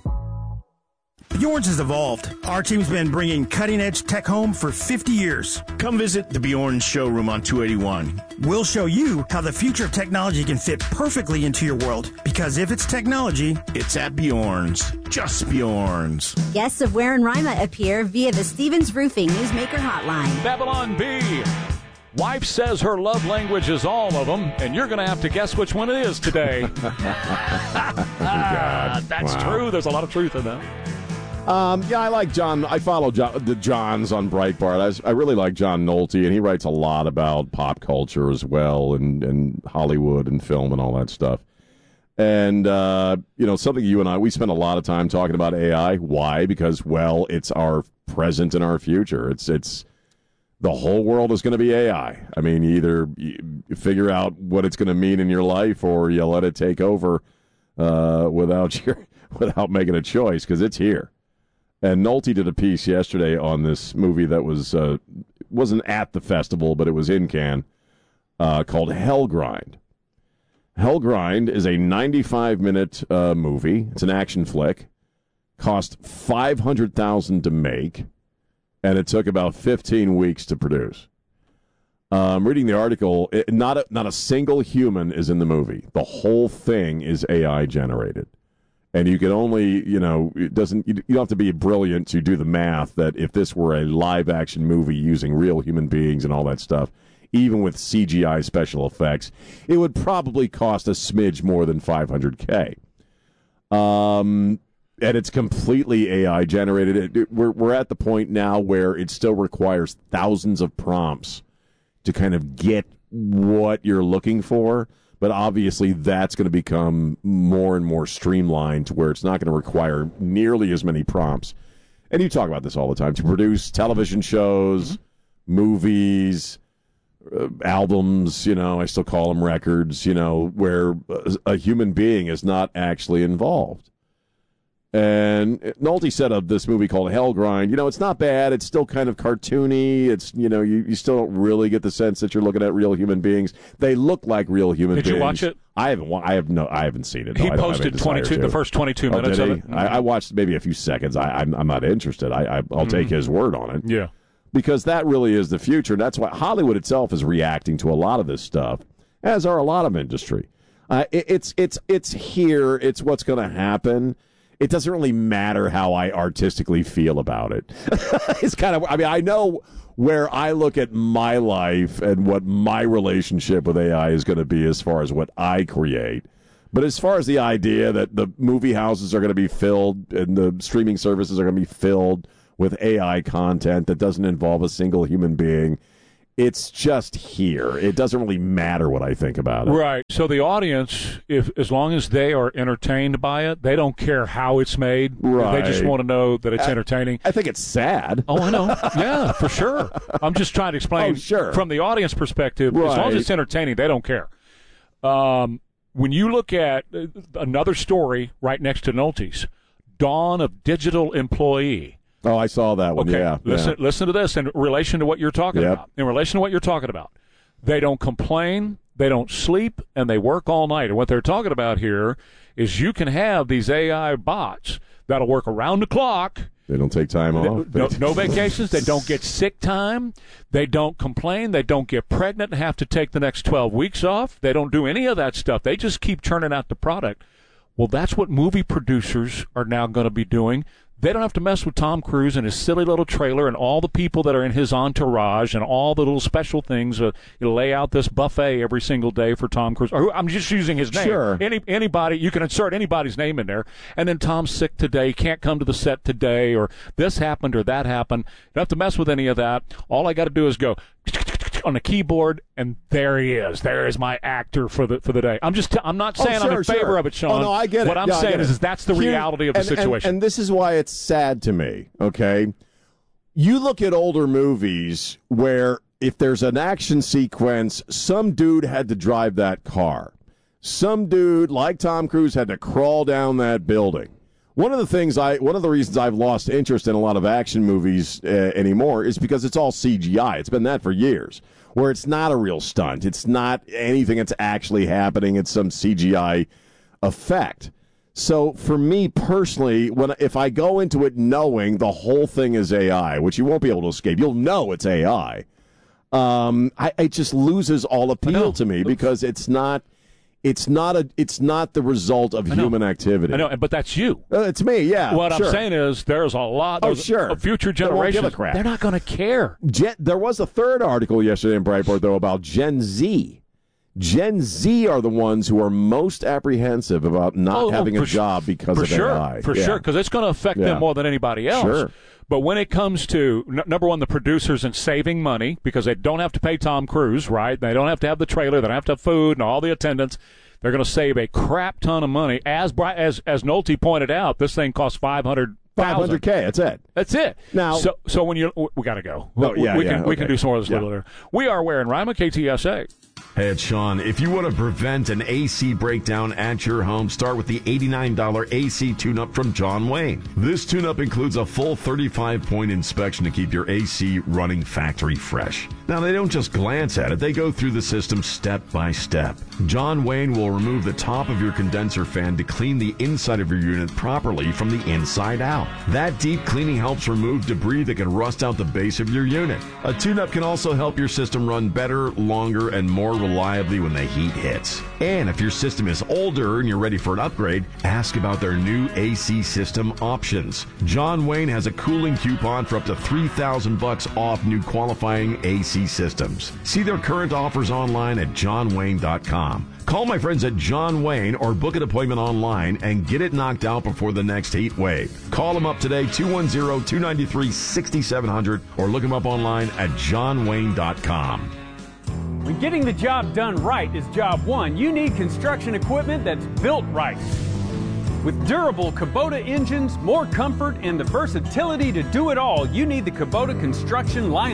Bjorn's has evolved. Our team's been bringing cutting-edge tech home for fifty years. Come visit the Bjorn's showroom on two eighty-one. We'll show you how the future of technology can fit perfectly into your world. Because if it's technology, it's at Bjorn's. Just Bjorn's. Guests of Ware and Rima appear via the Stevens Roofing Newsmaker Hotline. Babylon B. Wife says her love language is all of them, and you're going to have to guess which one it is today. God. That's Wow. true. There's a lot of truth in that. Um, yeah, I like John. I follow John, the Johns on Breitbart. I, I really like John Nolte, and he writes a lot about pop culture as well, and, and Hollywood and film and all that stuff. And, uh, you know, something you and I, we spend a lot of time talking about A I. Why? Because, well, it's our present and our future. It's, it's, the whole world is going to be A I. I mean, you either you figure out what it's going to mean in your life or you let it take over uh, without your, without making a choice, because it's here. And Nolte did a piece yesterday on this movie that was uh, wasn't at the festival, but it was in Cannes, uh, called Hell Grind. Hell Grind is a ninety-five minute uh, movie. It's an action flick. Cost five hundred thousand dollars to make, and it took about fifteen weeks to produce. Um, reading the article, it, not a, not a single human is in the movie. The whole thing is A I generated. And you can only, you know, it doesn't, you don't have to be brilliant to do the math that if this were a live action movie using real human beings and all that stuff, even with C G I special effects, it would probably cost a smidge more than five hundred K. Um, and it's completely A I generated. It, it, we're, we're at the point now where it still requires thousands of prompts to kind of get what you're looking for. But obviously, that's going to become more and more streamlined to where it's not going to require nearly as many prompts. And you talk about this all the time, to produce television shows, mm-hmm. movies, uh, albums, you know, I still call them records, you know, where a, a human being is not actually involved. And Nolte said of this movie called Hell Grind, you know, it's not bad. It's still kind of cartoony. It's, you know, you, you still don't really get the sense that you're looking at real human beings. They look like real human Did beings. you watch it? I haven't. I have no. I haven't seen it. No, He I don't have posted any desire twenty-two to. the first twenty-two Oh, minutes did of he? it. I, I watched maybe a few seconds. I, I'm, I'm not interested. I, I, I'll take Mhm. his word on it. Yeah. Because that really is the future. And that's why Hollywood itself is reacting to a lot of this stuff, as are a lot of industry. Uh, it, it's it's it's here. It's what's going to happen. It doesn't really matter how I artistically feel about it. It's kind of. I mean, I know where I look at my life and what my relationship with A I is going to be as far as what I create. But as far as the idea that the movie houses are going to be filled and the streaming services are going to be filled with A I content that doesn't involve a single human being, it's just here. It doesn't really matter what I think about it. Right. So the audience, if as long as they are entertained by it, they don't care how it's made. Right. They just want to know that it's I- entertaining. I think it's sad. Oh, I know. Yeah, for sure. I'm just trying to explain Oh, sure. from the audience perspective, as long as Right. it's entertaining, they don't care. Um, when you look at uh, another story right next to Nolte's, Dawn of Digital Employee. Oh, I saw that one. Okay, Yeah. listen, yeah. listen to this in relation to what you're talking Yep. about. In relation to what you're talking about, they don't complain, they don't sleep, and they work all night. And what they're talking about here is you can have these A I bots that'll work around the clock. They don't take time off. No, no vacations. They don't get sick time. They don't complain. They don't get pregnant and have to take the next twelve weeks off. They don't do any of that stuff. They just keep churning out the product. Well, that's what movie producers are now going to be doing. They don't have to mess with Tom Cruise and his silly little trailer and all the people that are in his entourage and all the little special things. Uh, you lay out this buffet every single day for Tom Cruise. Or, I'm just using his name. Sure. Any anybody, you can insert anybody's name in there. And then Tom's sick today, can't come to the set today, or this happened or that happened. You don't have to mess with any of that. All I got to do is go on the keyboard, and there he is. There is my actor for the for the day. I'm just. T- I'm not saying Oh, sure, I'm in favor sure. of it, Sean. Oh, no, I get it. What I'm Yeah, I saying get is, it. is that's the Here- reality of the and- and- situation. And, this is why it's sad to me, okay? You look at older movies where if there's an action sequence, some dude had to drive that car. Some dude, like Tom Cruise, had to crawl down that building. One of the things I, one of the reasons I've lost interest in a lot of action movies uh, anymore is because it's all C G I. It's been that for years, where it's not a real stunt. It's not anything that's actually happening. It's some C G I effect. So for me personally, when if I go into it knowing the whole thing is A I, which you won't be able to escape, you'll know it's A I. Um, I, it just loses all appeal to me because it's not. It's not a. It's not the result of human activity. I know, but that's you. Uh, it's me. Yeah. What sure. I'm saying is, there's a lot. Oh, There's sure. a future They won't give a generations. crap. They're not going to care. Gen, there was a third article yesterday in Breitbart, though, about Gen Z. Gen Z are the ones who are most apprehensive about not Oh, having for a su- job because for of sure, A I. For Yeah. sure, because it's going to affect Yeah. them more than anybody else. Sure. But when it comes to, n- number one, the producers and saving money, because they don't have to pay Tom Cruise, right? They don't have to have the trailer. They don't have to have food and all the attendants. They're going to save a crap ton of money. As Bri- as as Nolte pointed out, this thing costs five hundred five hundred K, that's it. That's it. Now- so so when you we got to go. No, we, yeah, we yeah, can we okay. can do some more of this Yeah. later. later. We are wearing Rima K T S A. Hey, it's Sean. If you want to prevent an A C breakdown at your home, start with the eighty-nine dollars A C tune-up from John Wayne. This tune-up includes a full thirty-five point inspection to keep your A C running factory fresh. Now, they don't just glance at it. They go through the system step by step. John Wayne will remove the top of your condenser fan to clean the inside of your unit properly from the inside out. That deep cleaning helps remove debris that can rust out the base of your unit. A tune-up can also help your system run better, longer, and more reliably when the heat hits. And if your system is older and you're ready for an upgrade, ask about their new A C system options. John Wayne has a cooling coupon for up to three thousand bucks off new qualifying A C systems. See their current offers online at john wayne dot com. Call my friends at John Wayne or book an appointment online and get it knocked out before the next heat wave. Call them up today, two one zero, two nine three, six seven zero zero, or look them up online at john wayne dot com. When getting the job done right is job one, you need construction equipment that's built right. With durable Kubota engines, more comfort, and the versatility to do it all, you need the Kubota construction lineup.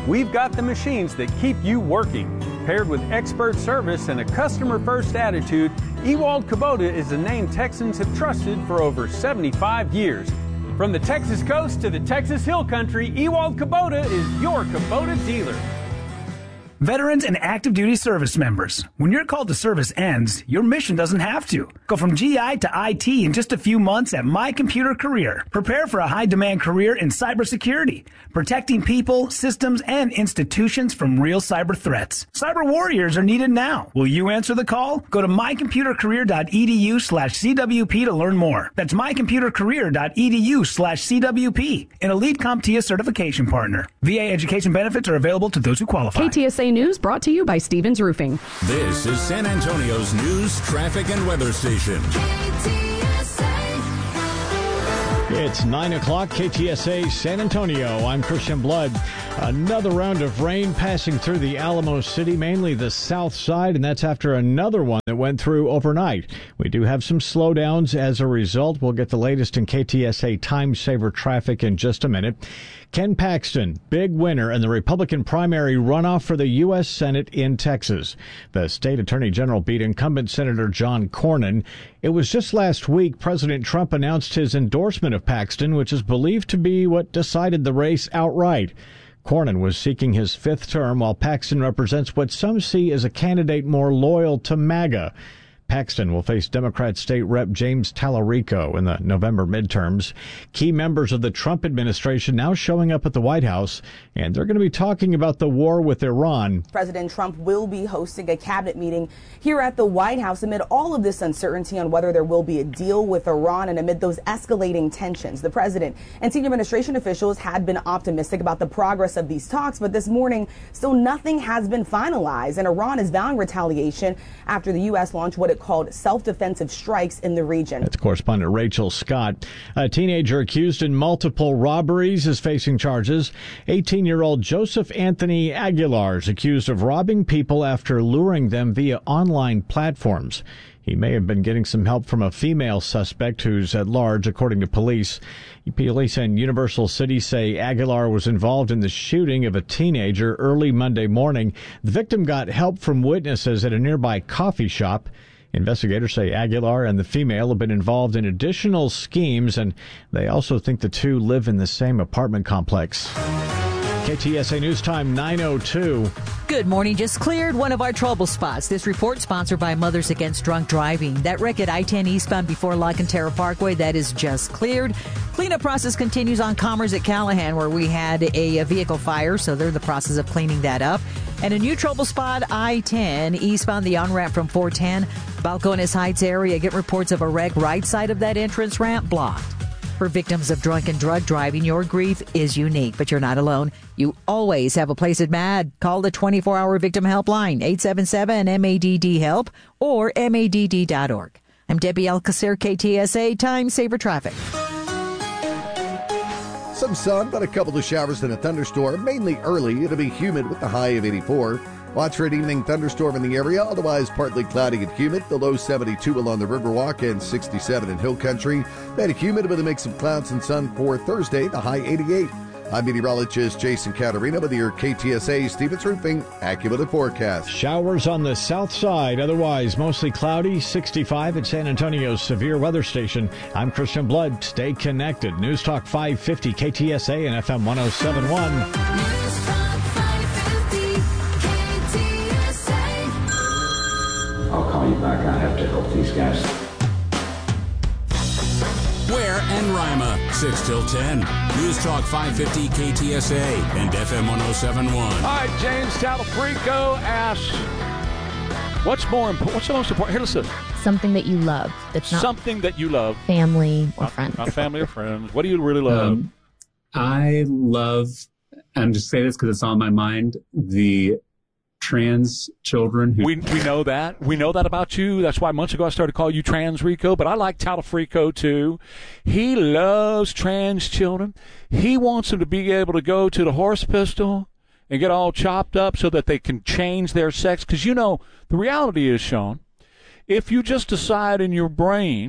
we've got the machines that keep you working. Paired with expert service and a customer-first attitude, Ewald Kubota is a name Texans have trusted for over seventy-five years. From the Texas coast to the Texas Hill Country, Ewald Kubota is your Kubota dealer. Veterans and active duty service members, when your call to service ends, your mission doesn't have to. Go from G I to I T in just a few months at My Computer Career. Prepare for a high-demand career in cybersecurity, protecting people, systems, and institutions from real cyber threats. Cyber warriors are needed now. Will you answer the call? Go to mycomputercareer.edu slash CWP to learn more. That's mycomputercareer.edu slash CWP, an elite CompTIA certification partner. V A education benefits are available to those who qualify. K T S A News brought to you by Stevens Roofing. This is San Antonio's news, traffic, and weather station. It's nine o'clock, K T S A San Antonio. I'm Christian Blood. Another round of rain passing through the Alamo City, mainly the south side, and that's after another one that went through overnight. We do have some slowdowns as a result. We'll get the latest in K T S A time saver traffic in just a minute. Ken Paxton, big winner in the Republican primary runoff for the U S Senate in Texas. The state attorney general beat incumbent Senator John Cornyn. It was just last week President Trump announced his endorsement of Paxton, which is believed to be what decided the race outright. Cornyn was seeking his fifth term, while Paxton represents what some see as a candidate more loyal to MAGA. Paxton will face Democrat State Rep James Tallarico in the November midterms. Key members of the Trump administration now showing up at the White House, and they're going to be talking about the war with Iran. President Trump will be hosting a cabinet meeting here at the White House amid all of this uncertainty on whether there will be a deal with Iran and amid those escalating tensions. The president and senior administration officials had been optimistic about the progress of these talks, but this morning, still nothing has been finalized, and Iran is vowing retaliation after the U S launched what it called self-defensive strikes in the region. That's correspondent Rachel Scott. A teenager accused in multiple robberies is facing charges. eighteen-year-old Joseph Anthony Aguilar is accused of robbing people after luring them via online platforms. He may have been getting some help from a female suspect who's at large, according to police. Police in Universal City say Aguilar was involved in the shooting of a teenager early Monday morning. The victim got help from witnesses at a nearby coffee shop. Investigators say Aguilar and the female have been involved in additional schemes, and they also think the two live in the same apartment complex. K T S A News Time nine oh two. Good morning. Just cleared one of our trouble spots. This report sponsored by Mothers Against Drunk Driving. That wreck at I ten eastbound before La Cantera Parkway, that is just cleared. Cleanup process continues on Commerce at Callahan, where we had a, a vehicle fire, so they're in the process of cleaning that up. And a new trouble spot, I ten eastbound, the on-ramp from four ten, Balcones Heights area. Get reports of a wreck right side of that entrance ramp blocked. For victims of drunk and drug driving, your grief is unique, but you're not alone. You always have a place at M A D. Call the twenty-four hour victim helpline, eight seven seven M A D D help or M A D D dot org. I'm Debbie Alcacer, K T S A Time Saver Traffic. Some sun, but a couple of showers and a thunderstorm. Mainly early. It'll be humid with the high of eighty-four. Watch for an evening thunderstorm in the area. Otherwise, partly cloudy and humid. The low seventy-two along the Riverwalk and sixty-seven in Hill Country. Then humid with a mix of clouds and sun for Thursday. The high eighty-eight. I'm meteorologist Jason Caterina with your K T S A Stevens Roofing AccuWeather forecast. Showers on the south side, otherwise mostly cloudy, sixty-five at San Antonio's severe weather station. I'm Christian Blood. Stay connected. News Talk five fifty K T S A and F M one oh seven point one. I'll call you back. I have to help these guys. Ware and Rima, six till ten. News Talk five fifty K T S A and F M one oh seven point one. All right, James Talafrico asks, what's more important? What's the most important? Here, listen. Something that you love. That's not Something that you love. Family or not, friends. Not family or friends. What do you really love? Um, I love, and just say this because it's on my mind, the trans children who we we know that we know that about you. That's why months ago I started calling you Trans Rico. But I like Talafrico too. He loves trans children. He wants them to be able to go to the horse pistol and get all chopped up so that they can change their sex. Because you know the reality is, Sean, if you just decide in your brain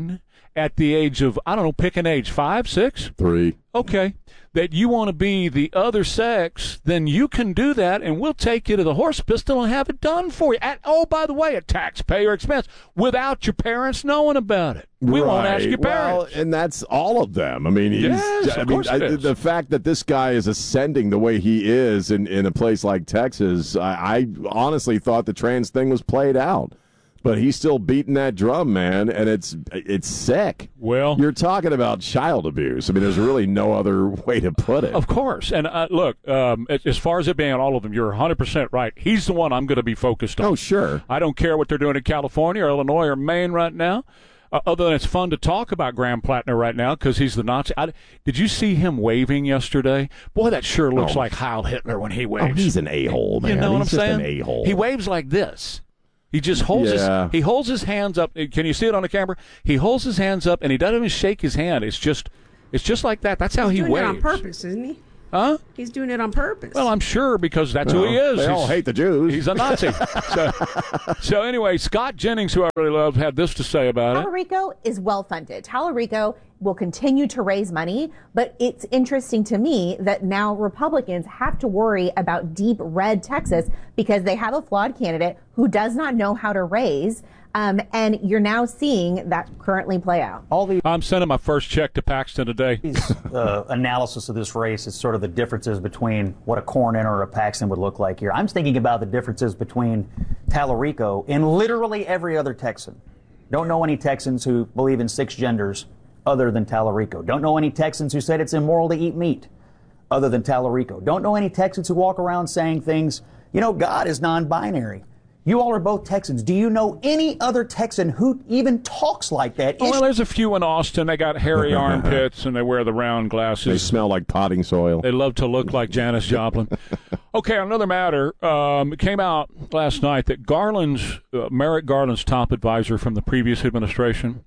at the age of, I don't know, pick an age, five, six? Three. Okay. That you want to be the other sex, then you can do that, and we'll take you to the horse pistol and have it done for you. At, oh, by the way, at taxpayer expense, without your parents knowing about it. We right. won't ask your parents. Well, and that's all of them. I mean, he's, yes, I of mean, course I, it is. the fact that this guy is ascending the way he is in, in a place like Texas, I, I honestly thought the trans thing was played out. But he's still beating that drum, man, and it's it's sick. Well, you're talking about child abuse. I mean, there's really no other way to put it. Of course. And uh, look, um, as far as it being on all of them, you're one hundred percent right. He's the one I'm going to be focused on. Oh, sure. I don't care what they're doing in California or Illinois or Maine right now. Uh, other than it's fun to talk about Graham Plattner right now because he's the Nazi. I, did you see him waving yesterday? Boy, that sure looks oh. like Heil Hitler when he waves. Oh, he's an a-hole, man. You know what he's I'm just saying? an a-hole. He waves like this. He just holds yeah. his he holds his hands up. Can you see it on the camera? He holds his hands up and he doesn't even shake his hand. It's just it's just like that. That's how He's he doing waves. it on purpose, isn't he? Huh? He's doing it on purpose. Well, I'm sure because that's well, who he is. They he's, all hate the Jews. He's a Nazi. so, so anyway, Scott Jennings, who I really love, had this to say about it. Talarico is well funded. Talarico will continue to raise money, but it's interesting to me that now Republicans have to worry about deep red Texas because they have a flawed candidate who does not know how to raise. Um, and you're now seeing that currently play out. All the I'm sending my first check to Paxton today. uh, analysis of this race is sort of the differences between what a Cornyn or a Paxton would look like here. I'm thinking about the differences between Talarico and literally every other Texan. Don't know any Texans who believe in six genders other than Talarico. Don't know any Texans who said it's immoral to eat meat other than Talarico. Don't know any Texans who walk around saying things, you know, God is non-binary. You all are both Texans. Do you know any other Texan who even talks like that? Oh, well, there's a few in Austin. They got hairy armpits and they wear the round glasses. They smell like potting soil. They love to look like Janis Joplin. Okay, on another matter, um, it came out last night that Garland's, uh, Merrick Garland's top advisor from the previous administration,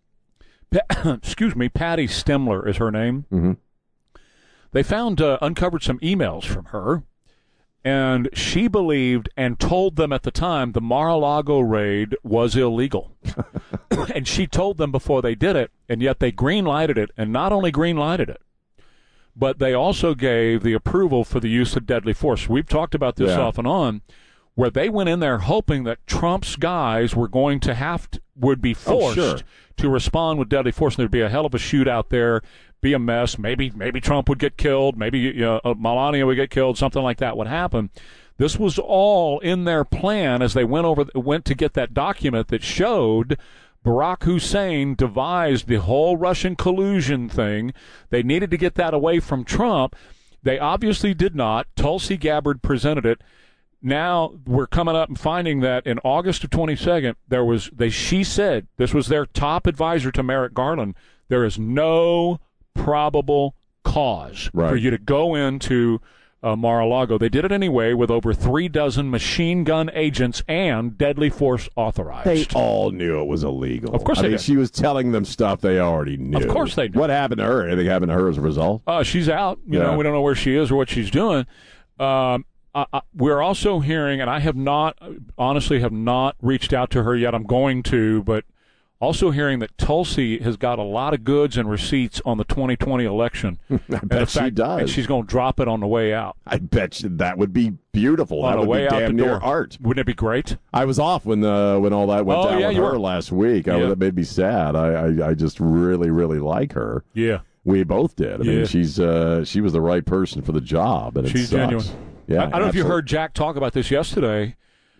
pa- excuse me, Patty Stemler is her name. Mm-hmm. They found, uh, uncovered some emails from her. And she believed and told them at the time the Mar-a-Lago raid was illegal. And she told them before they did it, and yet they green-lighted it, and not only green-lighted it, but they also gave the approval for the use of deadly force. We've talked about this yeah. off and on, where they went in there hoping that Trump's guys were going to have to, would be forced oh, sure. to respond with deadly force, and there'd be a hell of a shootout there. Be a mess. Maybe maybe Trump would get killed. Maybe you know, Melania would get killed. Something like that would happen. This was all in their plan as they went over went to get that document that showed Barack Hussein devised the whole Russian collusion thing. They needed to get that away from Trump. They obviously did not. Tulsi Gabbard presented it. Now we're coming up and finding that in August of twenty-second, there was they. She said this was their top advisor to Merrick Garland. There is no probable cause right. for you to go into uh, Mar-a-Lago. They did it anyway with over three dozen machine gun agents and deadly force authorized. They all knew it was illegal. Of course I they mean, did. She was telling them stuff they already knew. Of course they did. What happened to her? Anything happened to her as a result? Uh, she's out. You yeah. know, we don't know where she is or what she's doing. Um, I, I, we're also hearing, and I have not, honestly have not reached out to her yet. I'm going to, but also hearing that Tulsi has got a lot of goods and receipts on the twenty twenty election. I bet she fact, does. And she's going to drop it on the way out. I bet you that would be beautiful. On that the would way be out damn the near door. art. Wouldn't it be great? I was off when the when all that went Oh, down yeah, with you her were. last week. I, Yeah. that made me sad. I, I I just really really like her. Yeah, we both did. I Yeah. mean, she's uh, she was the right person for the job, and it She's sucks. genuine. Yeah, I, I don't know if you absolutely. heard Jack talk about this yesterday,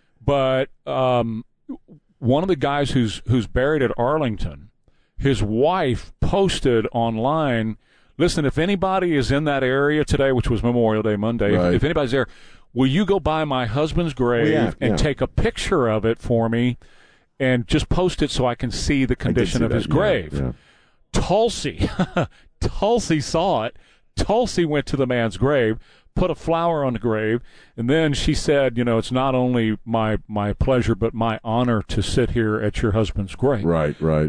but um, one of the guys who's who's buried at Arlington, his wife posted online, listen, if anybody is in that area today, which was Memorial Day Monday, Right. if, if anybody's there, will you go by my husband's grave yeah, and yeah. take a picture of it for me and just post it so I can see the condition see of that, his yeah, grave? yeah. Tulsi, Tulsi saw it. Tulsi went to the man's grave, put a flower on the grave, and then she said, you know, it's not only my, my pleasure but my honor to sit here at your husband's grave. Right, right.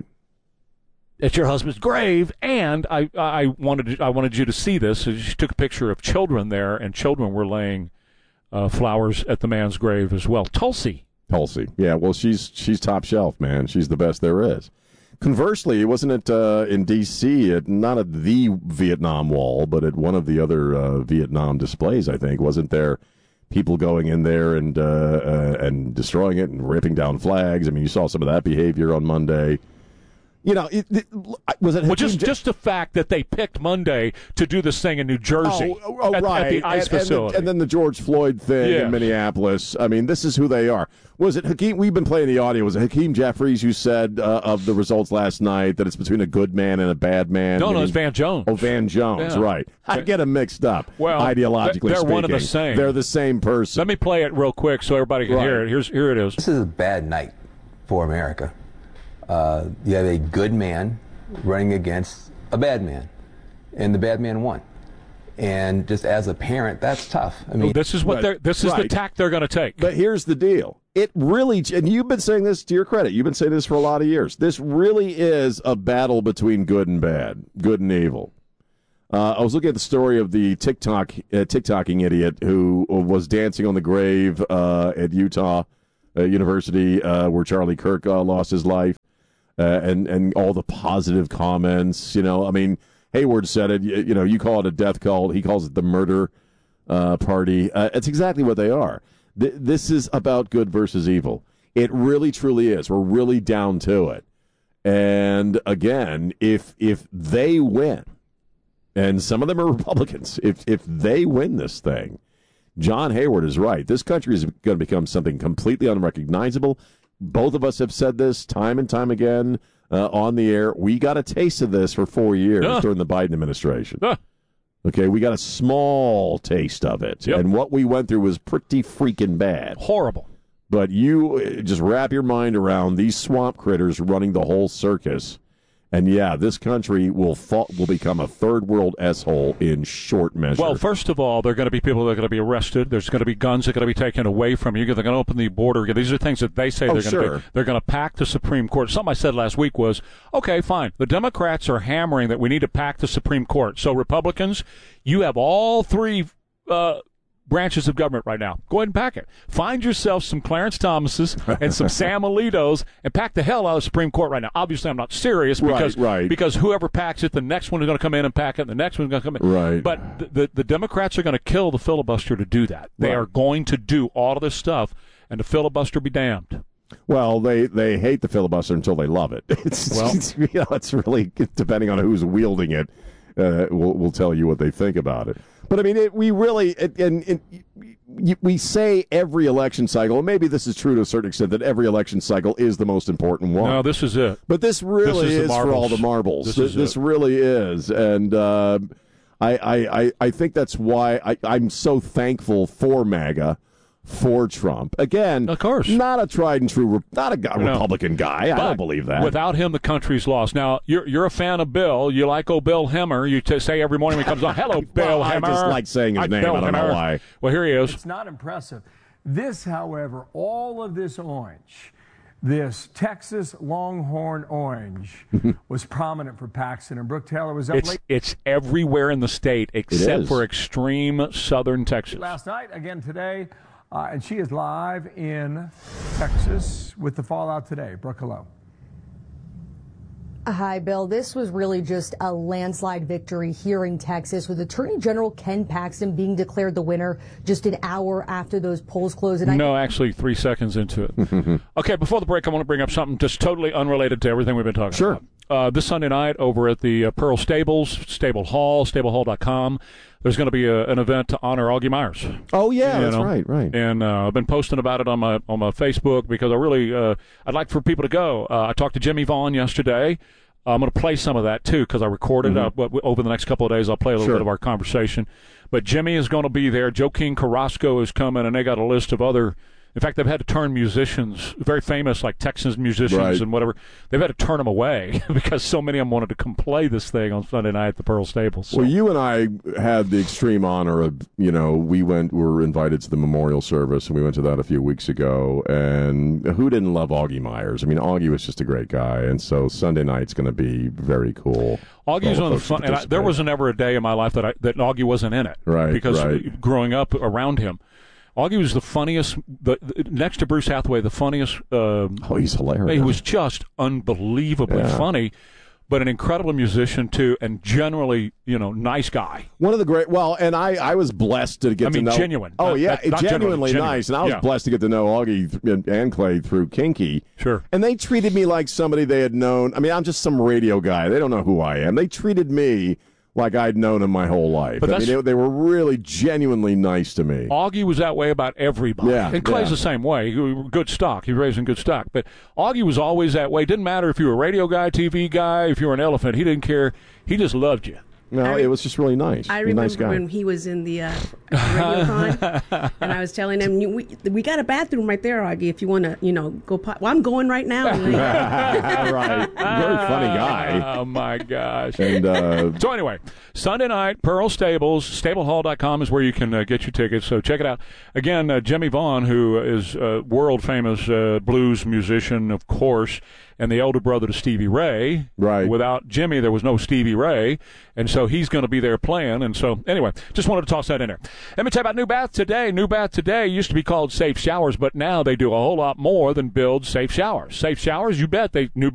At your husband's grave, and I, I wanted I wanted you to see this. So she took a picture of children there, and children were laying uh, flowers at the man's grave as well. Tulsi. Tulsi. Yeah, well, she's she's top shelf, man. She's the best there is. Conversely, wasn't it uh, in D C, at, not at the Vietnam Wall, but at one of the other uh, Vietnam displays, I think, wasn't there people going in there and uh, uh, and destroying it and ripping down flags? I mean, you saw some of that behavior on Monday. You know, it, it, was it? Well, just just the fact that they picked Monday to do this thing in New Jersey oh, oh, at, right. at the ICE and, facility, and, the, and then the George Floyd thing yeah. in Minneapolis. I mean, this is who they are. Was it Hakeem? We've been playing the audio. Was it Hakeem Jeffries who said uh, of the results last night that it's between a good man and a bad man? No, I no, mean, it's Van Jones. Oh, Van Jones, Yeah. right. I get them mixed up. Well, ideologically they're speaking, one and the same. They're the same person. Let me play it real quick so everybody can Right. hear it. Here's here it is. This is a bad night for America. Uh, you have a good man running against a bad man, and the bad man won. And just as a parent, that's tough. I mean, this is what But- they're this is the right. tack they're going to take. But here's the deal. It really, and you've been saying this to your credit, you've been saying this for a lot of years. This really is a battle between good and bad, good and evil. Uh, I was looking at the story of the TikTok uh, TikToking idiot who was dancing on the grave uh, at Utah uh, University uh, where Charlie Kirk uh, lost his life, uh, and and all the positive comments. You know, I mean, Hayward said it. You, you know, you call it a death cult. He calls it the murder uh, party. Uh, it's exactly what they are. Th- this is about good versus evil. It really, truly is. We're really down to it. And again, if if they win, and some of them are Republicans, if if they win this thing, John Hayward is right. This country is going to become something completely unrecognizable. Both of us have said this time and time again uh, on the air. We got a taste of this for four years Uh. during the Biden administration. Uh. Okay, we got a small taste of it. Yep. And what we went through was pretty freaking bad. Horrible. But you uh, just wrap your mind around these swamp critters running the whole circus. And yeah, this country will fall, will become a third world S-hole in short measure. Well, first of all, there are going to be people that are going to be arrested. There's going to be guns that are going to be taken away from you. They're going to open the border again. These are things that they say Oh, they're going sure. to do. They're going to pack the Supreme Court. Something I said last week was, okay, fine. The Democrats are hammering that we need to pack the Supreme Court. So Republicans, you have all three uh, branches of government right now. Go ahead and pack it. Find yourself some Clarence Thomases and some Sam Alitos and pack the hell out of the Supreme Court right now. Obviously, I'm not serious because Right, right. because whoever packs it, the next one is going to come in and pack it, and the next one's going to come in. Right. But the, the, the Democrats are going to kill the filibuster to do that. They Right. are going to do all of this stuff, and the filibuster be damned. Well, they, they hate the filibuster until they love it. It's, Well- it's, you know, it's really, depending on who's wielding it, uh, will will tell you what they think about it. But, I mean, it, we really, it, and, and y- we say every election cycle, and maybe this is true to a certain extent, that every election cycle is the most important one. No, this is it. But this really This is is, the for all marbles. the marbles. This This, is this it. really is. And uh, I, I, I, I think that's why I, I'm so thankful for MAGA, for Trump. Again, of course, not a tried and true, not a guy, No. Republican guy. I But don't believe that. Without him, the country's lost. Now, you're you're a fan of Bill. You like old Bill Hemmer. You t- say every morning when he comes on, hello, Bill Well, I Hemmer. just like saying his Hi, name. Bill I don't know Hemmer. why. Well, here he is. It's not impressive. This, however, all of this orange, this Texas Longhorn orange, was prominent for Paxton, and Brooke Taylor was up It's late it's everywhere in the state except is. for extreme southern Texas. last night, again today, uh, and she is live in Texas with the fallout today. Brooke, hello. Hi, Bill. This was really just a landslide victory here in Texas, with Attorney General Ken Paxton being declared the winner just an hour after those polls closed. And I No, actually, three seconds into it. Okay, before the break, I want to bring up something just totally unrelated to everything we've been talking Sure. about. Uh, this Sunday night over at the uh, Pearl Stables, Stable Hall, stable hall dot com, there's going to be a, an event to honor Augie Myers. Oh yeah, You that's know? right, right. And uh, I've been posting about it on my on my Facebook because I really uh, I'd like for people to go. Uh, I talked to Jimmy Vaughn yesterday. I'm going to play some of that too because I recorded Mhm. uh, w- over the next couple of days. I'll play a little Sure. bit of our conversation. But Jimmy is going to be there. Joe King Carrasco is coming, and they got a list of other. In fact, they've had to turn musicians, very famous like Texas musicians Right. and whatever. They've had to turn them away because so many of them wanted to come play this thing on Sunday night at the Pearl Stables. So. Well, you and I had the extreme honor of, you know, we went, we were invited to the memorial service, and we went to that a few weeks ago. And who didn't love Augie Myers? I mean, Augie was just a great guy, and so Sunday night's going to be very cool. Augie's for one of the folks to fun, and I, there participate. wasn't ever a day in my life that I, that Augie wasn't in it. Right, Because right. growing up around him, Augie was the funniest, the, the, next to Bruce Hathaway, the funniest. Um, oh, he's hilarious. He was just unbelievably Yeah. funny, but an incredible musician, too, and generally, you know, nice guy. One of the great, well, and I, I was blessed to get I mean, to know. genuine. Oh, Not- yeah, not- not genuinely genuine, nice. And I was genuine. blessed to get to know Augie th- and, and Clay through Kinky. Sure. And they treated me like somebody they had known. I mean, I'm just some radio guy. They don't know who I am. They treated me like I'd known him my whole life. But I mean, that's- they, they were really genuinely nice to me. Augie was that way about everybody. Yeah, and Clay's yeah. the same way. He was good stock. He raised in good stock. But Augie was always that way. Didn't matter if you were a radio guy, T V guy, if you were an elephant. He didn't care. He just loved you. No, it was just really nice. I He's a remember nice guy. when he was in the uh, Radiocon, and I was telling him, "You- we, we got a bathroom right there, Augie, if you want to, you know, go pot. Well, I'm going right now. Right. Very funny guy. Oh, my gosh. And uh, So anyway, Sunday night, Pearl Stables, stable hall dot com is where you can uh, get your tickets. So check it out. Again, uh, Jimmy Vaughn, who is a world-famous uh, blues musician, of course, and the older brother to Stevie Ray. Right. Without Jimmy, there was no Stevie Ray. And so he's going to be there playing. And so, anyway, just wanted to toss that in there. Let me tell you about New Bath Today. New Bath Today used to be called Safe Showers, but now they do a whole lot more than build safe showers. Safe showers, you bet. They New